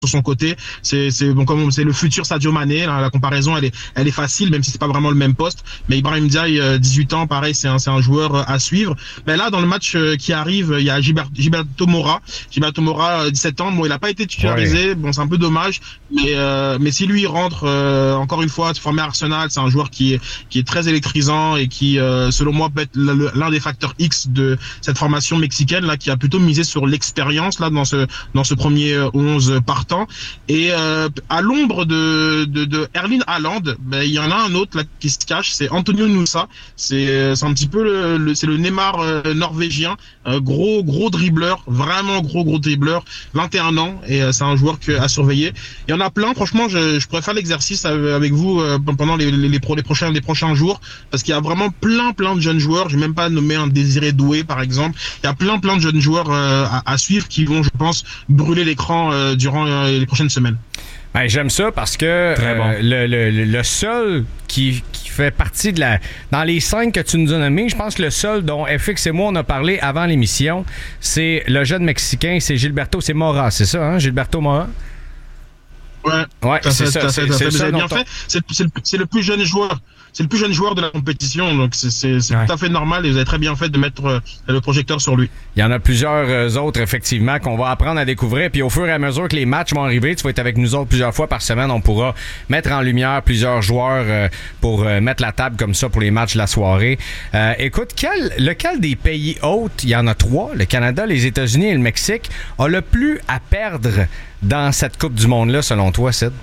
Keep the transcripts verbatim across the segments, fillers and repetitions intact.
sur son côté. C'est, c'est bon, comme c'est le futur Sadio Mané. Là, la comparaison, elle est, elle est facile, même si c'est pas vraiment le même poste. Mais Ibrahim Ndiaye, euh, dix-huit ans, pareil, c'est un, c'est un joueur euh, à suivre. Mais là, dans le match euh, qui arrive, il y a Gilbert, Gilberto Moura. Gilberto Moura, euh, dix-sept ans. Bon, il a pas été titularisé. Ouais. Bon, c'est un peu dommage. Mais, euh, mais si lui il rentre, euh, encore une fois, formé à Arsenal, c'est un joueur qui est, qui est très électrisant et qui, euh, selon moi, peut être l'un des facteurs X de cette formation mexicaine là, qui a plutôt misé sur l'expérience là dans ce, dans ce premier onze partant. Et euh, à l'ombre de, de, de Erling Haaland, ben il y en a un autre là qui se cache, c'est Antonio Nusa. C'est c'est un petit peu le, le c'est le Neymar euh, norvégien, euh, gros gros dribbleur, vraiment gros gros dribbleur, vingt et un ans, et euh, c'est un joueur que, à surveiller. Il y en a plein. Franchement, je, je pourrais faire l'exercice avec vous euh, pendant les les, les, pro, les prochains les prochains jours, parce qu'il y a vraiment plein plein de jeunes joueurs. Je vais même pas nommer un Désiré Doué par exemple. Il y a plein plein de jeunes joueurs euh, à, à suivre qui vont, je pense, brûler l'écran euh, durant euh, les prochaines semaines. Ben, j'aime ça parce que euh, bon. le, le, le seul qui, qui fait partie de la... Dans les cinq que tu nous as nommés, je pense que le seul dont F X et moi on a parlé avant l'émission, c'est le jeune Mexicain, c'est Gilberto, c'est Mora, c'est ça, hein, Gilberto Mora? Ouais, ouais c'est ça. C'est, c'est, c'est vous avez bien fait. C'est, c'est, le, c'est le plus jeune joueur. C'est le plus jeune joueur de la compétition, donc c'est, c'est, c'est ouais. tout à fait normal et vous avez très bien fait de mettre euh, le projecteur sur lui. Il y en a plusieurs euh, autres, effectivement, qu'on va apprendre à découvrir. Puis au fur et à mesure que les matchs vont arriver, tu vas être avec nous autres plusieurs fois par semaine. On pourra mettre en lumière plusieurs joueurs euh, pour euh, mettre la table comme ça pour les matchs de la soirée. Euh, écoute, quel, lequel des pays hôtes, il y en a trois, le Canada, les États-Unis et le Mexique, a le plus à perdre dans cette Coupe du Monde-là, selon toi, Sid?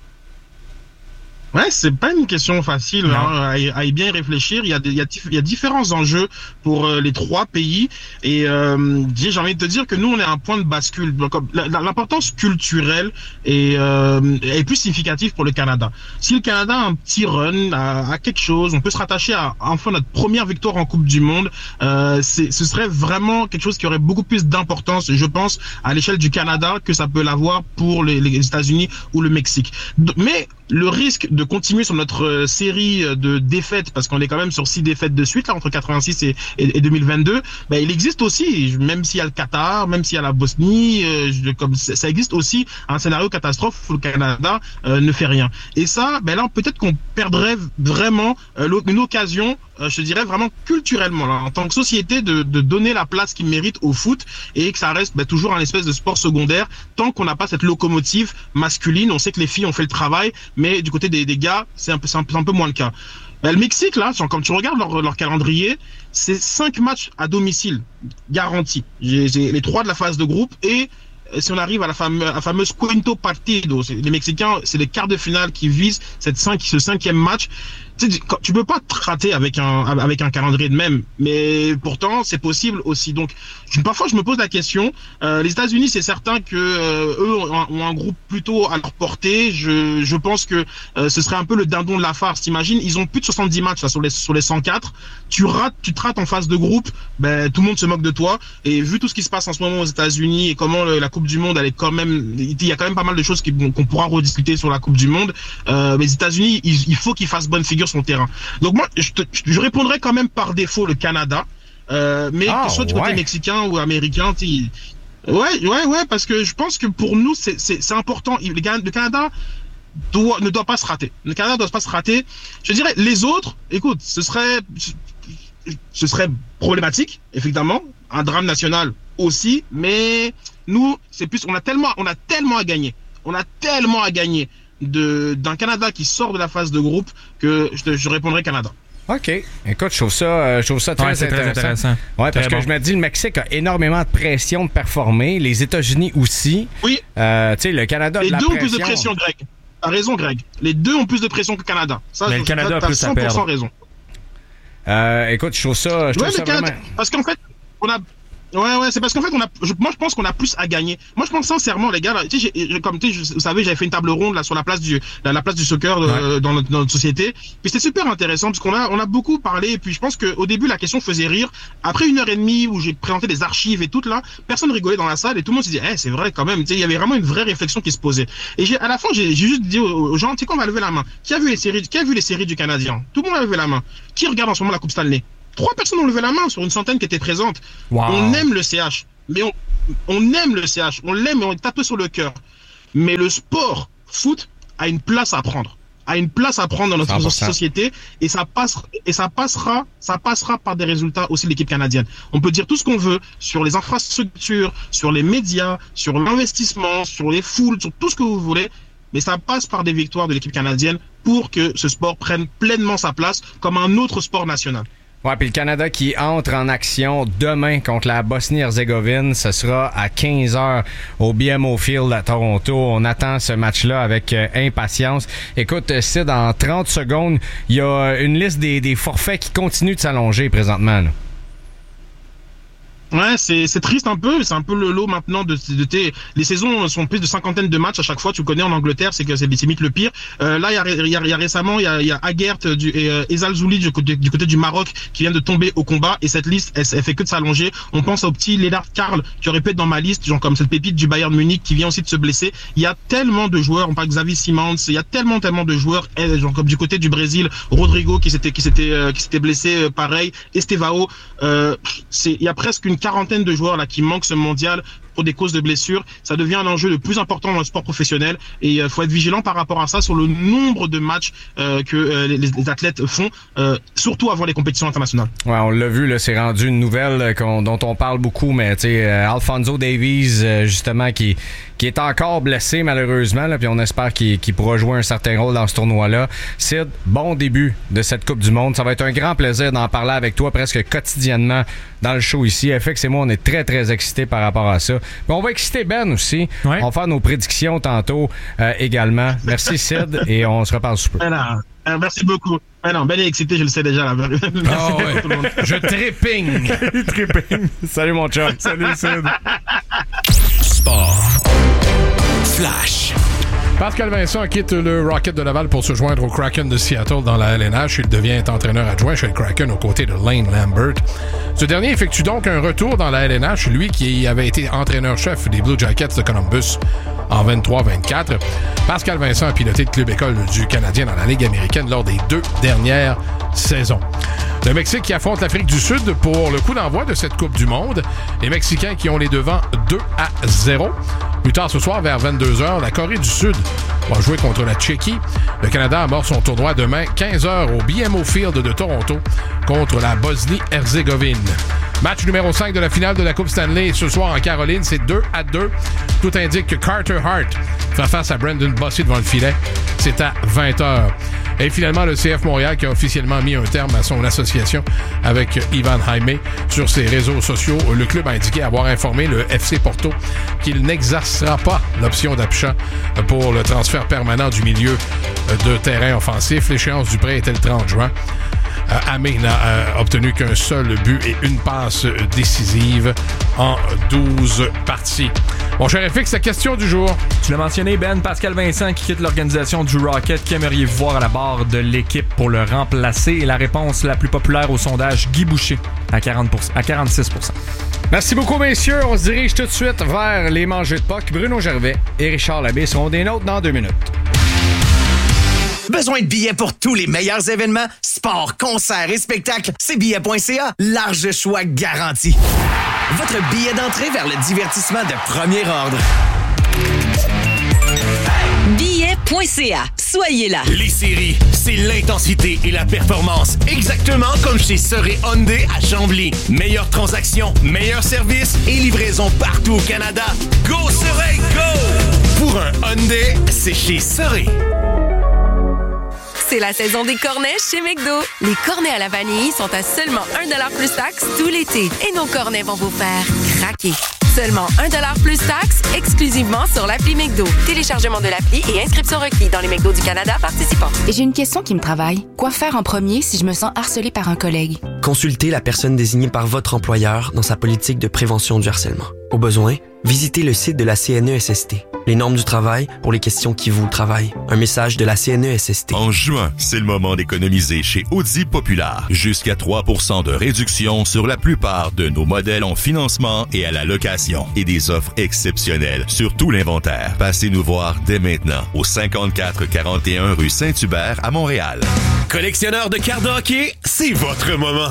Ouais, c'est pas une question facile hein, à, à y bien réfléchir. Il y a, des, il y a, il y a différents enjeux pour euh, les trois pays et euh, j'ai envie de te dire que nous on est à un point de bascule. Donc, l'importance culturelle est, euh, est plus significative pour le Canada. Si le Canada a un petit run à, à quelque chose, on peut se rattacher à enfin notre première victoire en Coupe du Monde. Euh, c'est, ce serait vraiment quelque chose qui aurait beaucoup plus d'importance, je pense, à l'échelle du Canada que ça peut l'avoir pour les, les États-Unis ou le Mexique. Mais le risque de continuer sur notre série de défaites, parce qu'on est quand même sur six défaites de suite là entre quatre-vingt-six et, et, et deux mille vingt-deux, ben il existe aussi, même s'il y a le Qatar, même s'il y a la Bosnie, euh, comme ça existe aussi un scénario catastrophe où le Canada euh, ne fait rien. Et ça, ben là peut-être qu'on perdrait vraiment euh, une occasion, euh, je te dirais vraiment culturellement là, en tant que société, de, de donner la place qu'il mérite au foot et que ça reste ben, toujours un espèce de sport secondaire tant qu'on n'a pas cette locomotive masculine. On sait que les filles ont fait le travail, mais du côté des, des gars, c'est un peu, c'est un peu, c'est un peu moins le cas. Ben, le Mexique, là, quand tu regardes leur, leur calendrier, c'est cinq matchs à domicile, garantis. J'ai, j'ai les trois de la phase de groupe et si on arrive à la fameuse, à la fameuse Quinto Partido, c'est, les Mexicains, c'est les quarts de finale qui visent cette cinq, ce cinquième match. Tu sais, tu peux pas te rater avec un, avec un calendrier de même, mais pourtant c'est possible aussi. Donc je, parfois je me pose la question. Euh, les États-Unis, c'est certain que euh, eux ont, ont un groupe plutôt à leur portée. Je, je pense que euh, ce serait un peu le dindon de la farce. T'imagines, ils ont plus de soixante-dix matchs là, sur les sur les cent quatre. Tu rates, tu te rates en phase de groupe, ben tout le monde se moque de toi. Et vu tout ce qui se passe en ce moment aux États-Unis et comment le, la Coupe du Monde, elle est quand même, il y a quand même pas mal de choses qui, qu'on pourra rediscuter sur la Coupe du Monde. Euh, les États-Unis, il, il faut qu'ils fassent bonne figure son terrain. Donc moi, je, te, je répondrais quand même par défaut le Canada, euh, mais ah, que ce soit du ouais. côté mexicain ou américain, t'sais, ouais, ouais, ouais, parce que je pense que pour nous, c'est, c'est, c'est important. Le Canada doit, ne doit pas se rater. Le Canada ne doit pas se rater. Je dirais, les autres, écoute, ce serait, ce serait problématique, effectivement, un drame national aussi, mais nous, c'est plus, on a tellement, on a tellement à gagner, on a tellement à gagner. De, d'un Canada qui sort de la phase de groupe que je, te, je répondrai Canada. OK. Écoute, je trouve ça, je trouve ça très, ouais, c'est intéressant. très intéressant. Ouais, parce très que bon. je me dis, le Mexique a énormément de pression de performer. Les États-Unis aussi. Oui. Euh, tu sais, le Canada a Les de la deux pression. ont plus de pression, Greg. T'as raison, Greg. Les deux ont plus de pression que le Canada. Ça, Mais je, le Canada a plus à perdre. cent pour cent raison. Euh, écoute, je trouve ça, je trouve ouais, ça Canada, vraiment... parce qu'en fait, on a... Ouais, ouais, c'est parce qu'en fait, on a, je, moi, je pense qu'on a plus à gagner. Moi, je pense sincèrement, les gars, là, tu sais, j'ai, comme tu sais, vous savez, j'avais fait une table ronde, là, sur la place du, la, la place du soccer, euh, ouais. dans, notre, dans notre société. Puis c'était super intéressant, parce qu'on a, on a beaucoup parlé, et puis je pense qu'au début, la question faisait rire. Après une heure et demie où j'ai présenté des archives et tout, là, personne rigolait dans la salle, et tout le monde se disait, eh, c'est vrai, quand même, tu sais, il y avait vraiment une vraie réflexion qui se posait. Et j'ai, à la fin, j'ai, j'ai juste dit aux, aux gens, tu sais, qu'on va lever la main. Qui a vu les séries, qui a vu les séries du Canadien? Tout le monde a levé la main. Qui regarde en ce moment la Coupe Stanley? Trois personnes ont levé la main sur une centaine qui étaient présentes. Wow. On aime le C H. Mais on, on aime le C H, on l'aime et on est tatoué sur le cœur. Mais le sport foot a une place à prendre. a une place à prendre dans notre cent pour cent société et ça passe et ça passera ça passera par des résultats aussi de l'équipe canadienne. On peut dire tout ce qu'on veut sur les infrastructures, sur les médias, sur l'investissement, sur les foules, sur tout ce que vous voulez, mais ça passe par des victoires de l'équipe canadienne pour que ce sport prenne pleinement sa place comme un autre sport national. Ouais, puis le Canada qui entre en action demain contre la Bosnie-Herzégovine, ce sera à quinze heures au B M O Field à Toronto. On attend ce match-là avec euh, impatience. Écoute, Sid, en trente secondes, il y a une liste des, des forfaits qui continuent de s'allonger présentement, là. Ouais, c'est c'est triste un peu, c'est un peu le lot maintenant de, de tes les saisons sont plus de cinquantaine de matchs à chaque fois, tu connais en Angleterre, c'est que c'est limite le pire. Euh, là il y a, y, a, y a récemment il y a, y a Aguert du, et euh, Ezal Zouli du côté du côté du Maroc qui viennent de tomber au combat et cette liste elle, elle fait que de s'allonger. On pense au petit Lennart Karl qui aurait pu être dans ma liste, genre comme cette pépite du Bayern Munich qui vient aussi de se blesser. Il y a tellement de joueurs, on parle de Xavi Simons, il y a tellement tellement de joueurs genre comme du côté du Brésil, Rodrigo qui s'était qui s'était euh, qui s'était blessé euh, pareil, Estevao, euh, c'est il y a presque une quarantaine de joueurs là qui manquent ce mondial pour des causes de blessures. Ça devient un enjeu le plus important dans le sport professionnel et il euh, faut être vigilant par rapport à ça sur le nombre de matchs euh, que euh, les, les athlètes font, euh, surtout avant les compétitions internationales. Ouais, on l'a vu, là, c'est rendu une nouvelle qu'on, dont on parle beaucoup, mais tu sais, euh, Alphonso Davies, euh, justement, qui qui est encore blessé malheureusement, là, puis on espère qu'il, qu'il pourra jouer un certain rôle dans ce tournoi-là. Sid, bon début de cette Coupe du Monde. Ça va être un grand plaisir d'en parler avec toi presque quotidiennement dans le show ici. F X et moi, on est très, très excités par rapport à ça. Mais on va exciter Ben aussi. Ouais. On va faire nos prédictions tantôt euh, également. Merci Sid et on se reparle sous peu. Alors, euh, merci beaucoup. Ah non, Ben est excité, je le sais déjà. Là. Oh, ouais. Je trépigne. trépigne. Salut mon chum. Salut Sid. Sport. Flash. Pascal Vincent quitte le Rocket de Laval pour se joindre au Kraken de Seattle dans la L N H. Il devient entraîneur adjoint chez le Kraken aux côtés de Lane Lambert. Ce dernier effectue donc un retour dans la L N H, lui qui avait été entraîneur-chef des Blue Jackets de Columbus en vingt-trois vingt-quatre. Pascal Vincent a piloté le club école du Canadien dans la Ligue américaine lors des deux dernières saisons. Le Mexique qui affronte l'Afrique du Sud pour le coup d'envoi de cette Coupe du Monde. Les Mexicains qui ont les devants deux à zéro. Plus tard ce soir, vers vingt-deux heures, la Corée du Sud va jouer contre la Tchéquie. Le Canada amorce son tournoi demain, quinze heures, au B M O Field de Toronto contre la Bosnie-Herzégovine. Match numéro cinq de la finale de la Coupe Stanley ce soir en Caroline, c'est deux à deux. Tout indique que Carter Hart fait face à Brendan Bossy devant le filet. C'est à vingt heures. Et finalement, le C F Montréal qui a officiellement mis un terme à son association avec Ivan Jaime. Sur ses réseaux sociaux, le club a indiqué avoir informé le F C Porto qu'il n'exercera pas l'option d'achat pour le transfert permanent du milieu de terrain offensif. L'échéance du prêt était le trente juin. Euh, Amé n'a euh, obtenu qu'un seul but et une passe décisive en douze parties. Mon cher F X, la question du jour. Tu l'as mentionné, Ben, Pascal Vincent qui quitte l'organisation du Rocket. Qu'aimeriez-vous voir à la barre de l'équipe pour le remplacer? Et la réponse la plus populaire au sondage, Guy Boucher, à, quarante pour cent, à quarante-six pour cent. Merci beaucoup, messieurs. On se dirige tout de suite vers les mangeux de P O C. Bruno Gervais et Richard Labbé seront des nôtres dans deux minutes. Besoin de billets pour tous les meilleurs événements? Sport, concerts et spectacles, c'est billets point c a. Large choix garanti. Votre billet d'entrée vers le divertissement de premier ordre. billets point c a. Soyez là. Les séries, c'est l'intensité et la performance. Exactement comme chez Soré Hyundai à Chambly. Meilleure transaction, meilleur service et livraison partout au Canada. Go Soré, go! Pour un Hyundai, c'est chez Soré. C'est la saison des cornets chez McDo. Les cornets à la vanille sont à seulement un dollar plus taxe tout l'été. Et nos cornets vont vous faire craquer. Seulement un dollar plus taxe, exclusivement sur l'appli McDo. Téléchargement de l'appli et inscription requis dans les McDo du Canada participants. J'ai une question qui me travaille. Quoi faire en premier si je me sens harcelée par un collègue? Consultez la personne désignée par votre employeur dans sa politique de prévention du harcèlement. Au besoin, visitez le site de la C N E S S T. Les normes du travail pour les questions qui vous travaillent. Un message de la C N E S S T. En juin, c'est le moment d'économiser chez Audi Populaire. Jusqu'à trois pour cent de réduction sur la plupart de nos modèles en financement et à la location. Et des offres exceptionnelles sur tout l'inventaire. Passez nous voir dès maintenant au cinquante-quatre quarante et un rue Saint-Hubert à Montréal. Collectionneur de cartes de hockey, c'est votre moment.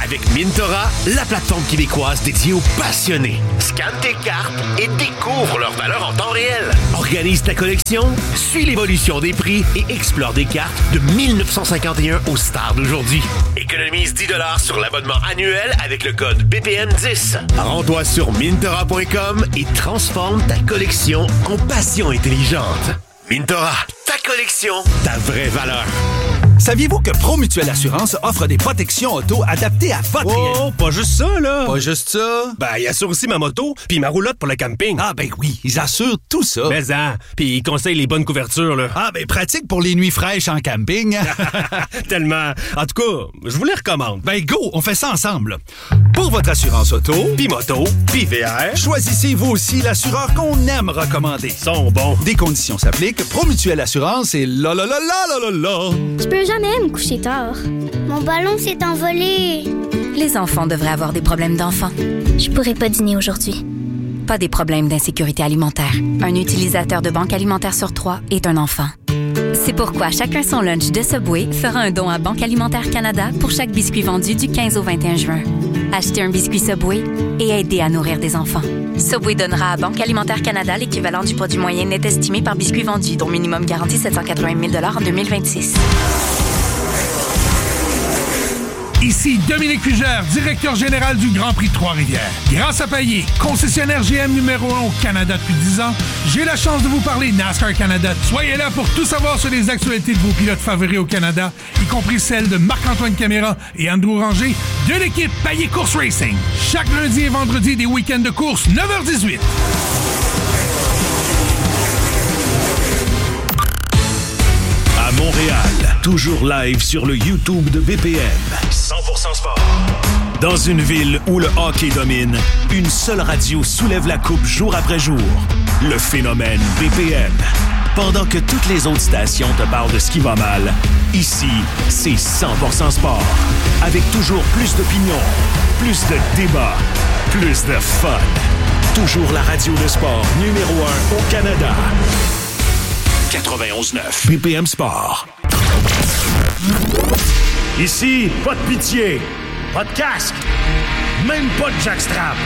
Avec Mintora, la plateforme québécoise dédiée aux passionnés. Scanne tes cartes et découvre leur valeur en temps réel. Organise ta collection, suis l'évolution des prix et explore des cartes de dix-neuf cent cinquante et un aux stars d'aujourd'hui. Économise dix dollars sur l'abonnement annuel avec le code B P M dix. Rends-toi sur mintora point com et transforme ta collection en passion intelligente. Mintora, ta collection, ta vraie valeur. Saviez-vous que Promutuelle Assurance offre des protections auto adaptées à votre réalité? Oh, pas juste ça, là! Pas juste ça? Ben, ils assurent aussi ma moto puis ma roulotte pour le camping. Ah, ben oui, ils assurent tout ça. Mais hein, puis ils conseillent les bonnes couvertures, là. Ah, ben pratique pour les nuits fraîches en camping. Tellement. En tout cas, je vous les recommande. Ben go, on fait ça ensemble. Pour votre assurance auto, puis moto, puis V R, choisissez vous aussi l'assureur qu'on aime recommander. Ils sont bons. Des conditions s'appliquent. Promutuelle Assurance et la la la la la la la. Je peux jamais me coucher tard. Mon ballon s'est envolé. Les enfants devraient avoir des problèmes d'enfants. Je pourrais pas dîner aujourd'hui. Pas des problèmes d'insécurité alimentaire. Un utilisateur de banque alimentaire sur trois est un enfant. C'est pourquoi Chacun son lunch de Subway fera un don à Banque Alimentaire Canada pour chaque biscuit vendu du quinze au vingt et un juin. Achetez un biscuit Subway et aidez à nourrir des enfants. Subway donnera à Banque Alimentaire Canada l'équivalent du produit moyen net estimé par biscuit vendu, dont minimum garanti sept cent quatre-vingt mille dollars en deux mille vingt-six. Ici Dominique Fugère, directeur général du Grand Prix de Trois-Rivières. Grâce à Payet, concessionnaire G M numéro un au Canada depuis dix ans, j'ai la chance de vous parler NASCAR Canada. Soyez là pour tout savoir sur les actualités de vos pilotes favoris au Canada, y compris celles de Marc-Antoine Caméra et Andrew Ranger de l'équipe Payet Course Racing. Chaque lundi et vendredi des week-ends de course, neuf heures dix-huit. À Montréal, toujours live sur le YouTube de B P M. cent pour cent sport. Dans une ville où le hockey domine, une seule radio soulève la coupe jour après jour. Le phénomène B P M. Pendant que toutes les autres stations te parlent de ce qui va mal, ici, c'est cent pour cent sport. Avec toujours plus d'opinions, plus de débats, plus de fun. Toujours la radio de sport numéro un au Canada. quatre-vingt-onze neuf B P M Sport. Ici, pas de pitié, pas de casque, même pas de jackstrap.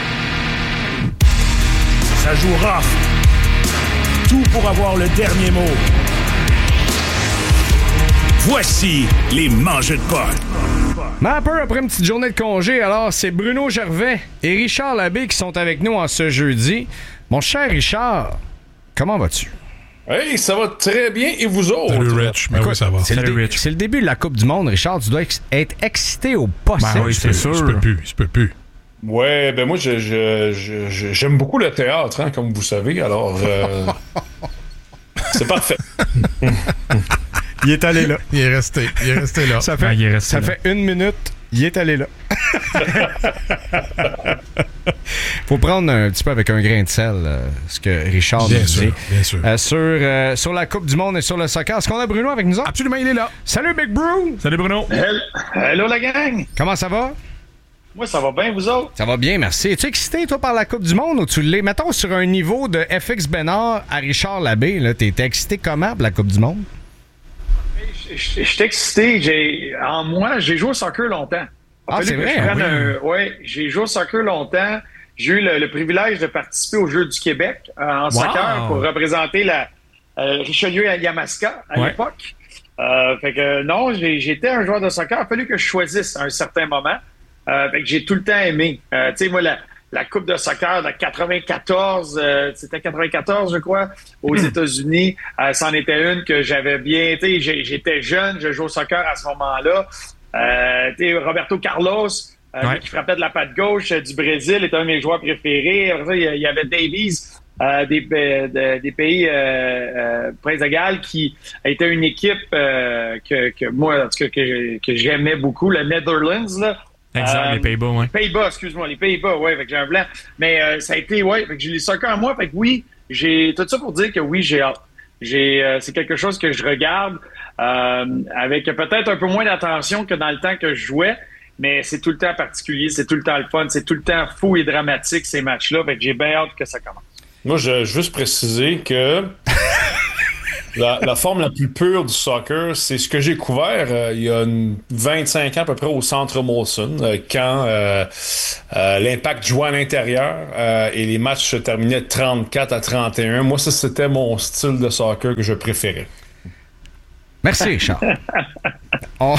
Ça joue rough. Tout pour avoir le dernier mot. Voici les mangeux de potes. Mais un peu après une petite journée de congé, alors c'est Bruno Gervais et Richard Labbé qui sont avec nous en ce jeudi. Mon cher Richard, comment vas-tu? Hey, ça va très bien, et vous autres? Salut Rich, mais oui, ça va. C'est, Salut le, dé- Rich. c'est le début de la Coupe du Monde, Richard. Tu dois ex- être excité au possible. Ben oui, c'est sûr. Je peux plus, je peux plus. Ouais, ben moi, je, je, je, je- j'aime beaucoup le théâtre, hein, comme vous savez, alors euh, c'est parfait. Il est allé là. Il est resté, il est resté là. Ça fait, Ah, il est resté ça là. fait une minute, il est allé là. Faut prendre un petit peu avec un grain de sel euh, ce que Richard Bien nous sûr, dit. bien sûr. Euh, sur, euh, sur la Coupe du Monde et sur le soccer. Est-ce qu'on a Bruno avec nous autres? Absolument, il est là. Salut Big Bro! Salut Bruno! Hello la gang! Comment ça va? Moi, ça va bien, vous autres? Ça va bien, merci. Es-tu excité, toi, par la Coupe du Monde ou tu l'es? Mettons sur un niveau de F X Bénard à Richard Labbé, là, t'es excité comment pour la Coupe du Monde? Je je- je suis excité. J'ai, en moi, j'ai joué au soccer longtemps. Il a Ah, fallu c'est que vrai, je prenne hein, un- ouais, j'ai joué au soccer longtemps. J'ai eu le, le privilège de participer aux Jeux du Québec euh, en Wow. soccer pour représenter la euh, Richelieu à Yamaska à Ouais. l'époque. Euh, fait que non, j'ai- j'étais un joueur de soccer. Il a fallu que je choisisse à un certain moment. Euh, fait que j'ai tout le temps aimé. Euh, tu sais, moi, la, la Coupe de soccer de quatre-vingt-quatorze, euh, c'était quatre-vingt-quatorze, je crois, aux États-Unis. Euh, c'en était une que j'avais bien. Tu sais, j'ai- j'étais jeune, je jouais au soccer à ce moment-là. Euh, tu sais, Roberto Carlos, euh, Ouais. lui qui frappait de la patte gauche euh, du Brésil, était un de mes joueurs préférés. Après ça, il y a- il y avait Davies. Euh, des, euh, de- des pays euh, euh, Prince de Galles qui était une équipe euh, que, que moi, en tout cas, que, que j'aimais beaucoup, le Netherlands, là. Exact, Euh, les Pays-Bas, ouais. Pays-Bas, excuse-moi, les Pays-Bas, ouais, fait que j'ai un blanc. Mais euh, ça a été, ouais, fait que j'ai les soccer en moi, fait que oui, j'ai tout ça pour dire que oui, j'ai hâte. J'ai, euh, c'est quelque chose que je regarde euh, avec peut-être un peu moins d'attention que dans le temps que je jouais, mais c'est tout le temps particulier, c'est tout le temps le fun, c'est tout le temps fou et dramatique ces matchs-là, fait que j'ai bien hâte que ça commence. Moi, je je veux juste préciser que la, la forme la plus pure du soccer, c'est ce que j'ai couvert euh, il y a une vingt-cinq ans à peu près au centre Molson, euh, quand euh, euh, l'Impact jouait à l'intérieur euh, et les matchs se terminaient trente-quatre à trente et un. Moi, ça, c'était mon style de soccer que je préférais. Merci, Richard. On...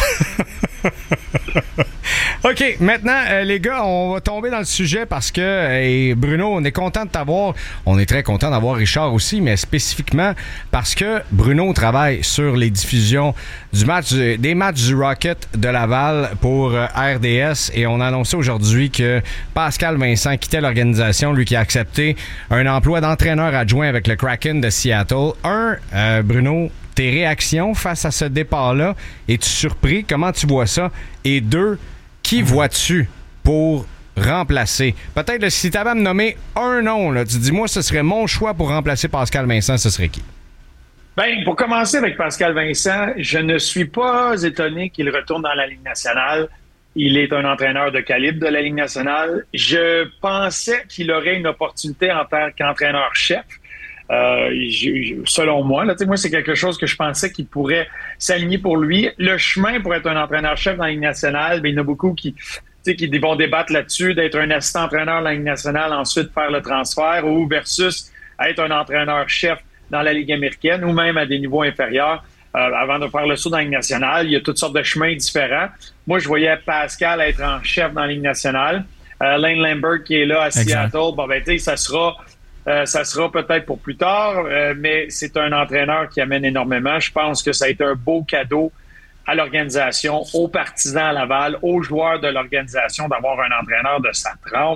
OK, maintenant, euh, les gars, on va tomber dans le sujet parce que, euh, Bruno, on est content de t'avoir. On est très content d'avoir Richard aussi, mais spécifiquement parce que Bruno travaille sur les diffusions du match, des matchs du Rocket de Laval pour euh, R D S, et on a annoncé aujourd'hui que Pascal Vincent quittait l'organisation, lui qui a accepté un emploi d'entraîneur adjoint avec le Kraken de Seattle. Un, euh, Bruno, tes réactions face à ce départ-là, es-tu surpris? Comment tu vois ça? Et deux, qui vois-tu pour remplacer? Peut-être, là, si tu avais à me nommer un nom, là, tu dis, moi, ce serait mon choix pour remplacer Pascal Vincent, ce serait qui? Bien, pour commencer avec Pascal Vincent, je ne suis pas étonné qu'il retourne dans la Ligue nationale. Il est un entraîneur de calibre de la Ligue nationale. Je pensais qu'il aurait une opportunité en tant qu'entraîneur-chef. Euh, je, selon moi, là, moi, c'est quelque chose que je pensais qu'il pourrait s'aligner pour lui. Le chemin pour être un entraîneur-chef dans la Ligue nationale, bien, il y en a beaucoup qui, qui vont débattre là-dessus, d'être un assistant-entraîneur dans la Ligue nationale, ensuite faire le transfert, ou versus être un entraîneur-chef dans la Ligue américaine, ou même à des niveaux inférieurs, euh, avant de faire le saut dans la Ligue nationale. Il y a toutes sortes de chemins différents. Moi, je voyais Pascal être en chef dans la Ligue nationale. Euh, Lane Lambert qui est là à Seattle, bon, ben, tu sais, ça sera... Euh, ça sera peut-être pour plus tard, euh, mais c'est un entraîneur qui amène énormément. Je pense que ça a été un beau cadeau à l'organisation, aux partisans à Laval, aux joueurs de l'organisation d'avoir un entraîneur de sa trempe,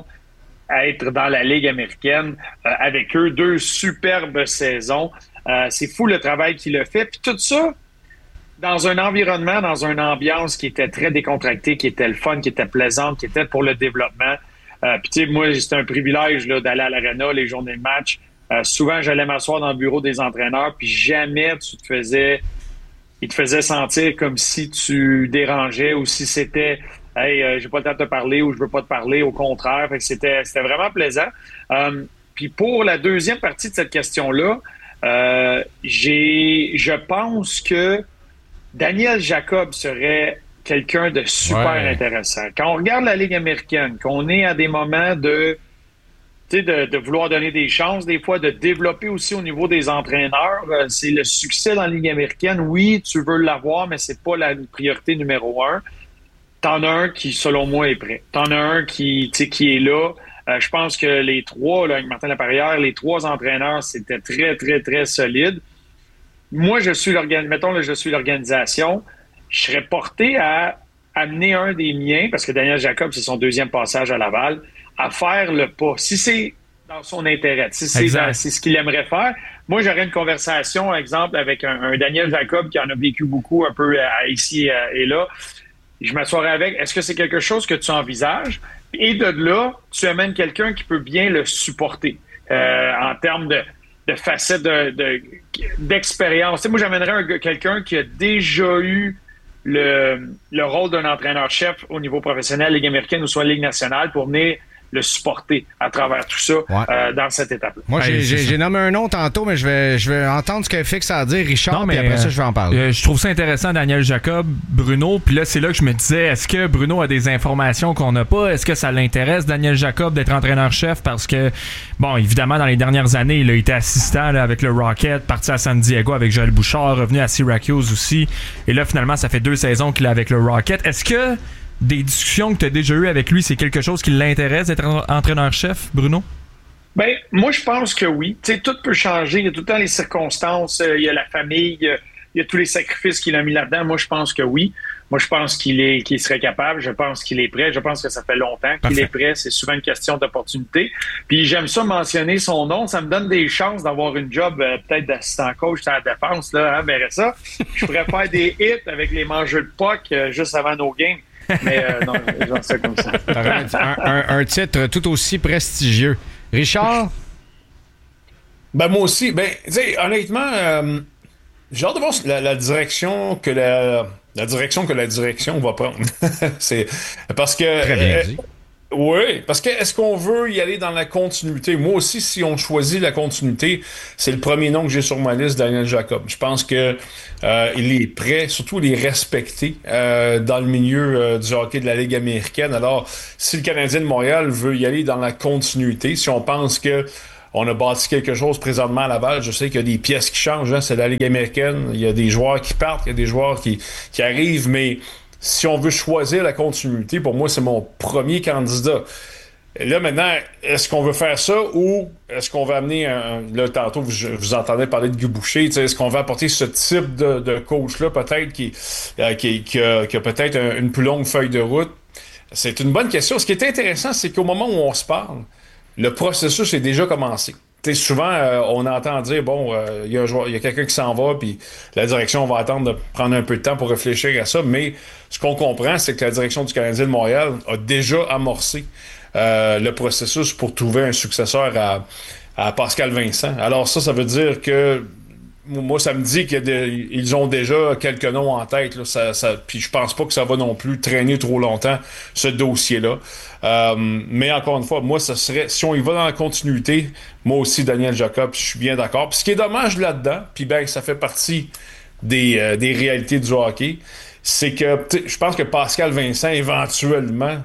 à être dans la Ligue américaine euh, avec eux. Deux superbes saisons. Euh, c'est fou le travail qu'il a fait. Puis tout ça, dans un environnement, dans une ambiance qui était très décontractée, qui était le fun, qui était plaisante, qui était pour le développement. Euh, Puis, tu sais, moi, c'était un privilège là, d'aller à l'aréna les journées de match. Euh, souvent, j'allais m'asseoir dans le bureau des entraîneurs, puis jamais tu te faisais... Ils te faisaient sentir comme si tu dérangeais ou si c'était « Hey, euh, j'ai pas le temps de te parler » ou « Je veux pas te parler », au contraire. Fait que c'était, c'était vraiment plaisant. Euh, puis, pour la deuxième partie de cette question-là, euh, j'ai, je pense que Daniel Jacob serait... quelqu'un de super ouais. intéressant. Quand on regarde la Ligue américaine, qu'on est à des moments de, tu sais, de, de vouloir donner des chances, des fois de développer aussi au niveau des entraîneurs, euh, c'est le succès dans la Ligue américaine. Oui, tu veux l'avoir, mais c'est pas la priorité numéro un. T'en as un qui, selon moi, est prêt. T'en as un qui, tu sais, qui est là. Euh, je pense que les trois, là, avec Martin Laperrière, les trois entraîneurs, c'était très, très, très solide. Moi, je suis l'organisation, mettons, là, je suis l'organisation. Je serais porté à amener un des miens, parce que Daniel Jacob, c'est son deuxième passage à Laval, à faire le pas. Si c'est dans son intérêt, si c'est, dans, c'est ce qu'il aimerait faire, moi, j'aurais une conversation, par exemple, avec un, un Daniel Jacob qui en a vécu beaucoup un peu à, ici et là. Je m'assoirais avec, est-ce que c'est quelque chose que tu envisages? Et de là, tu amènes quelqu'un qui peut bien le supporter euh, en termes de, de facettes de, de, d'expérience. Tu sais, moi, j'amènerais un, quelqu'un qui a déjà eu Le, le rôle d'un entraîneur-chef au niveau professionnel, Ligue américaine ou soit Ligue nationale, pour venir le supporter à travers tout ça ouais. euh, dans cette étape-là. Moi, j'ai, j'ai, j'ai nommé un nom tantôt, mais je vais, je vais entendre ce que Fix a à dire, Richard, non, mais après euh, ça, je vais en parler. Euh, je trouve ça intéressant, Daniel Jacob, Bruno, puis là, c'est là que je me disais, est-ce que Bruno a des informations qu'on n'a pas? Est-ce que ça l'intéresse, Daniel Jacob, d'être entraîneur-chef? Parce que, bon, évidemment, dans les dernières années, il a été assistant là, avec le Rocket, parti à San Diego avec Joël Bouchard, revenu à Syracuse aussi, et là, finalement, ça fait deux saisons qu'il est avec le Rocket. Est-ce que des discussions que tu as déjà eues avec lui, c'est quelque chose qui l'intéresse d'être entraîneur-chef, Bruno? Bien, moi, je pense que oui. Tu sais, tout peut changer. Il y a tout le temps les circonstances. Il y a la famille. Il y a, il y a tous les sacrifices qu'il a mis là-dedans. Moi, je pense que oui. Moi, je pense qu'il est, qu'il serait capable. Je pense qu'il est prêt. Je pense que ça fait longtemps qu'il Parfait. est prêt. C'est souvent une question d'opportunité. Puis, j'aime ça mentionner son nom. Ça me donne des chances d'avoir une job euh, peut-être d'assistant coach à la défense. Là, hein, verrais ça. Je pourrais faire des hits avec les mangeurs de puck euh, juste avant nos games. Mais euh, non, j'en sais comme ça. un, un, un titre tout aussi prestigieux. Richard? Ben moi aussi. Ben, tu sais, honnêtement, euh, j'ai hâte de voir la, la direction que la, la direction que la direction va prendre. C'est parce que Très bien dit. Oui, parce que est-ce qu'on veut y aller dans la continuité? Moi aussi, si on choisit la continuité, c'est le premier nom que j'ai sur ma liste, Daniel Jacob. Je pense que euh, il est prêt, surtout il est respecté euh, dans le milieu euh, du hockey de la Ligue américaine. Alors, si le Canadien de Montréal veut y aller dans la continuité, si on pense que on a bâti quelque chose présentement à Laval, je sais qu'il y a des pièces qui changent, hein, c'est la Ligue américaine, il y a des joueurs qui partent, il y a des joueurs qui, qui arrivent, mais si on veut choisir la continuité, pour moi, c'est mon premier candidat. Et là, maintenant, est-ce qu'on veut faire ça ou est-ce qu'on va amener un... Là, tantôt, vous, vous entendez parler de Guy Boucher. Est-ce qu'on va apporter ce type de, de coach-là, peut-être, qui, euh, qui, qui a, qui a peut-être un, une plus longue feuille de route? C'est une bonne question. Ce qui est intéressant, c'est qu'au moment où on se parle, le processus est déjà commencé. T'sais, souvent, euh, on entend dire, bon, il euh, y, y a quelqu'un qui s'en va, puis la direction va attendre de prendre un peu de temps pour réfléchir à ça, mais ce qu'on comprend, c'est que la direction du Canadien de Montréal a déjà amorcé euh, le processus pour trouver un successeur à, à Pascal Vincent. Alors ça, ça veut dire que moi, ça me dit qu'ils ont déjà quelques noms en tête. Là, ça, ça, puis je pense pas que ça va non plus traîner trop longtemps, ce dossier-là. Euh, mais encore une fois, moi, ça serait, si on y va dans la continuité, moi aussi, Daniel Jacob, je suis bien d'accord. Puis ce qui est dommage là-dedans, puis ben, ça fait partie des, euh, des réalités du hockey, c'est que je pense que Pascal Vincent, éventuellement,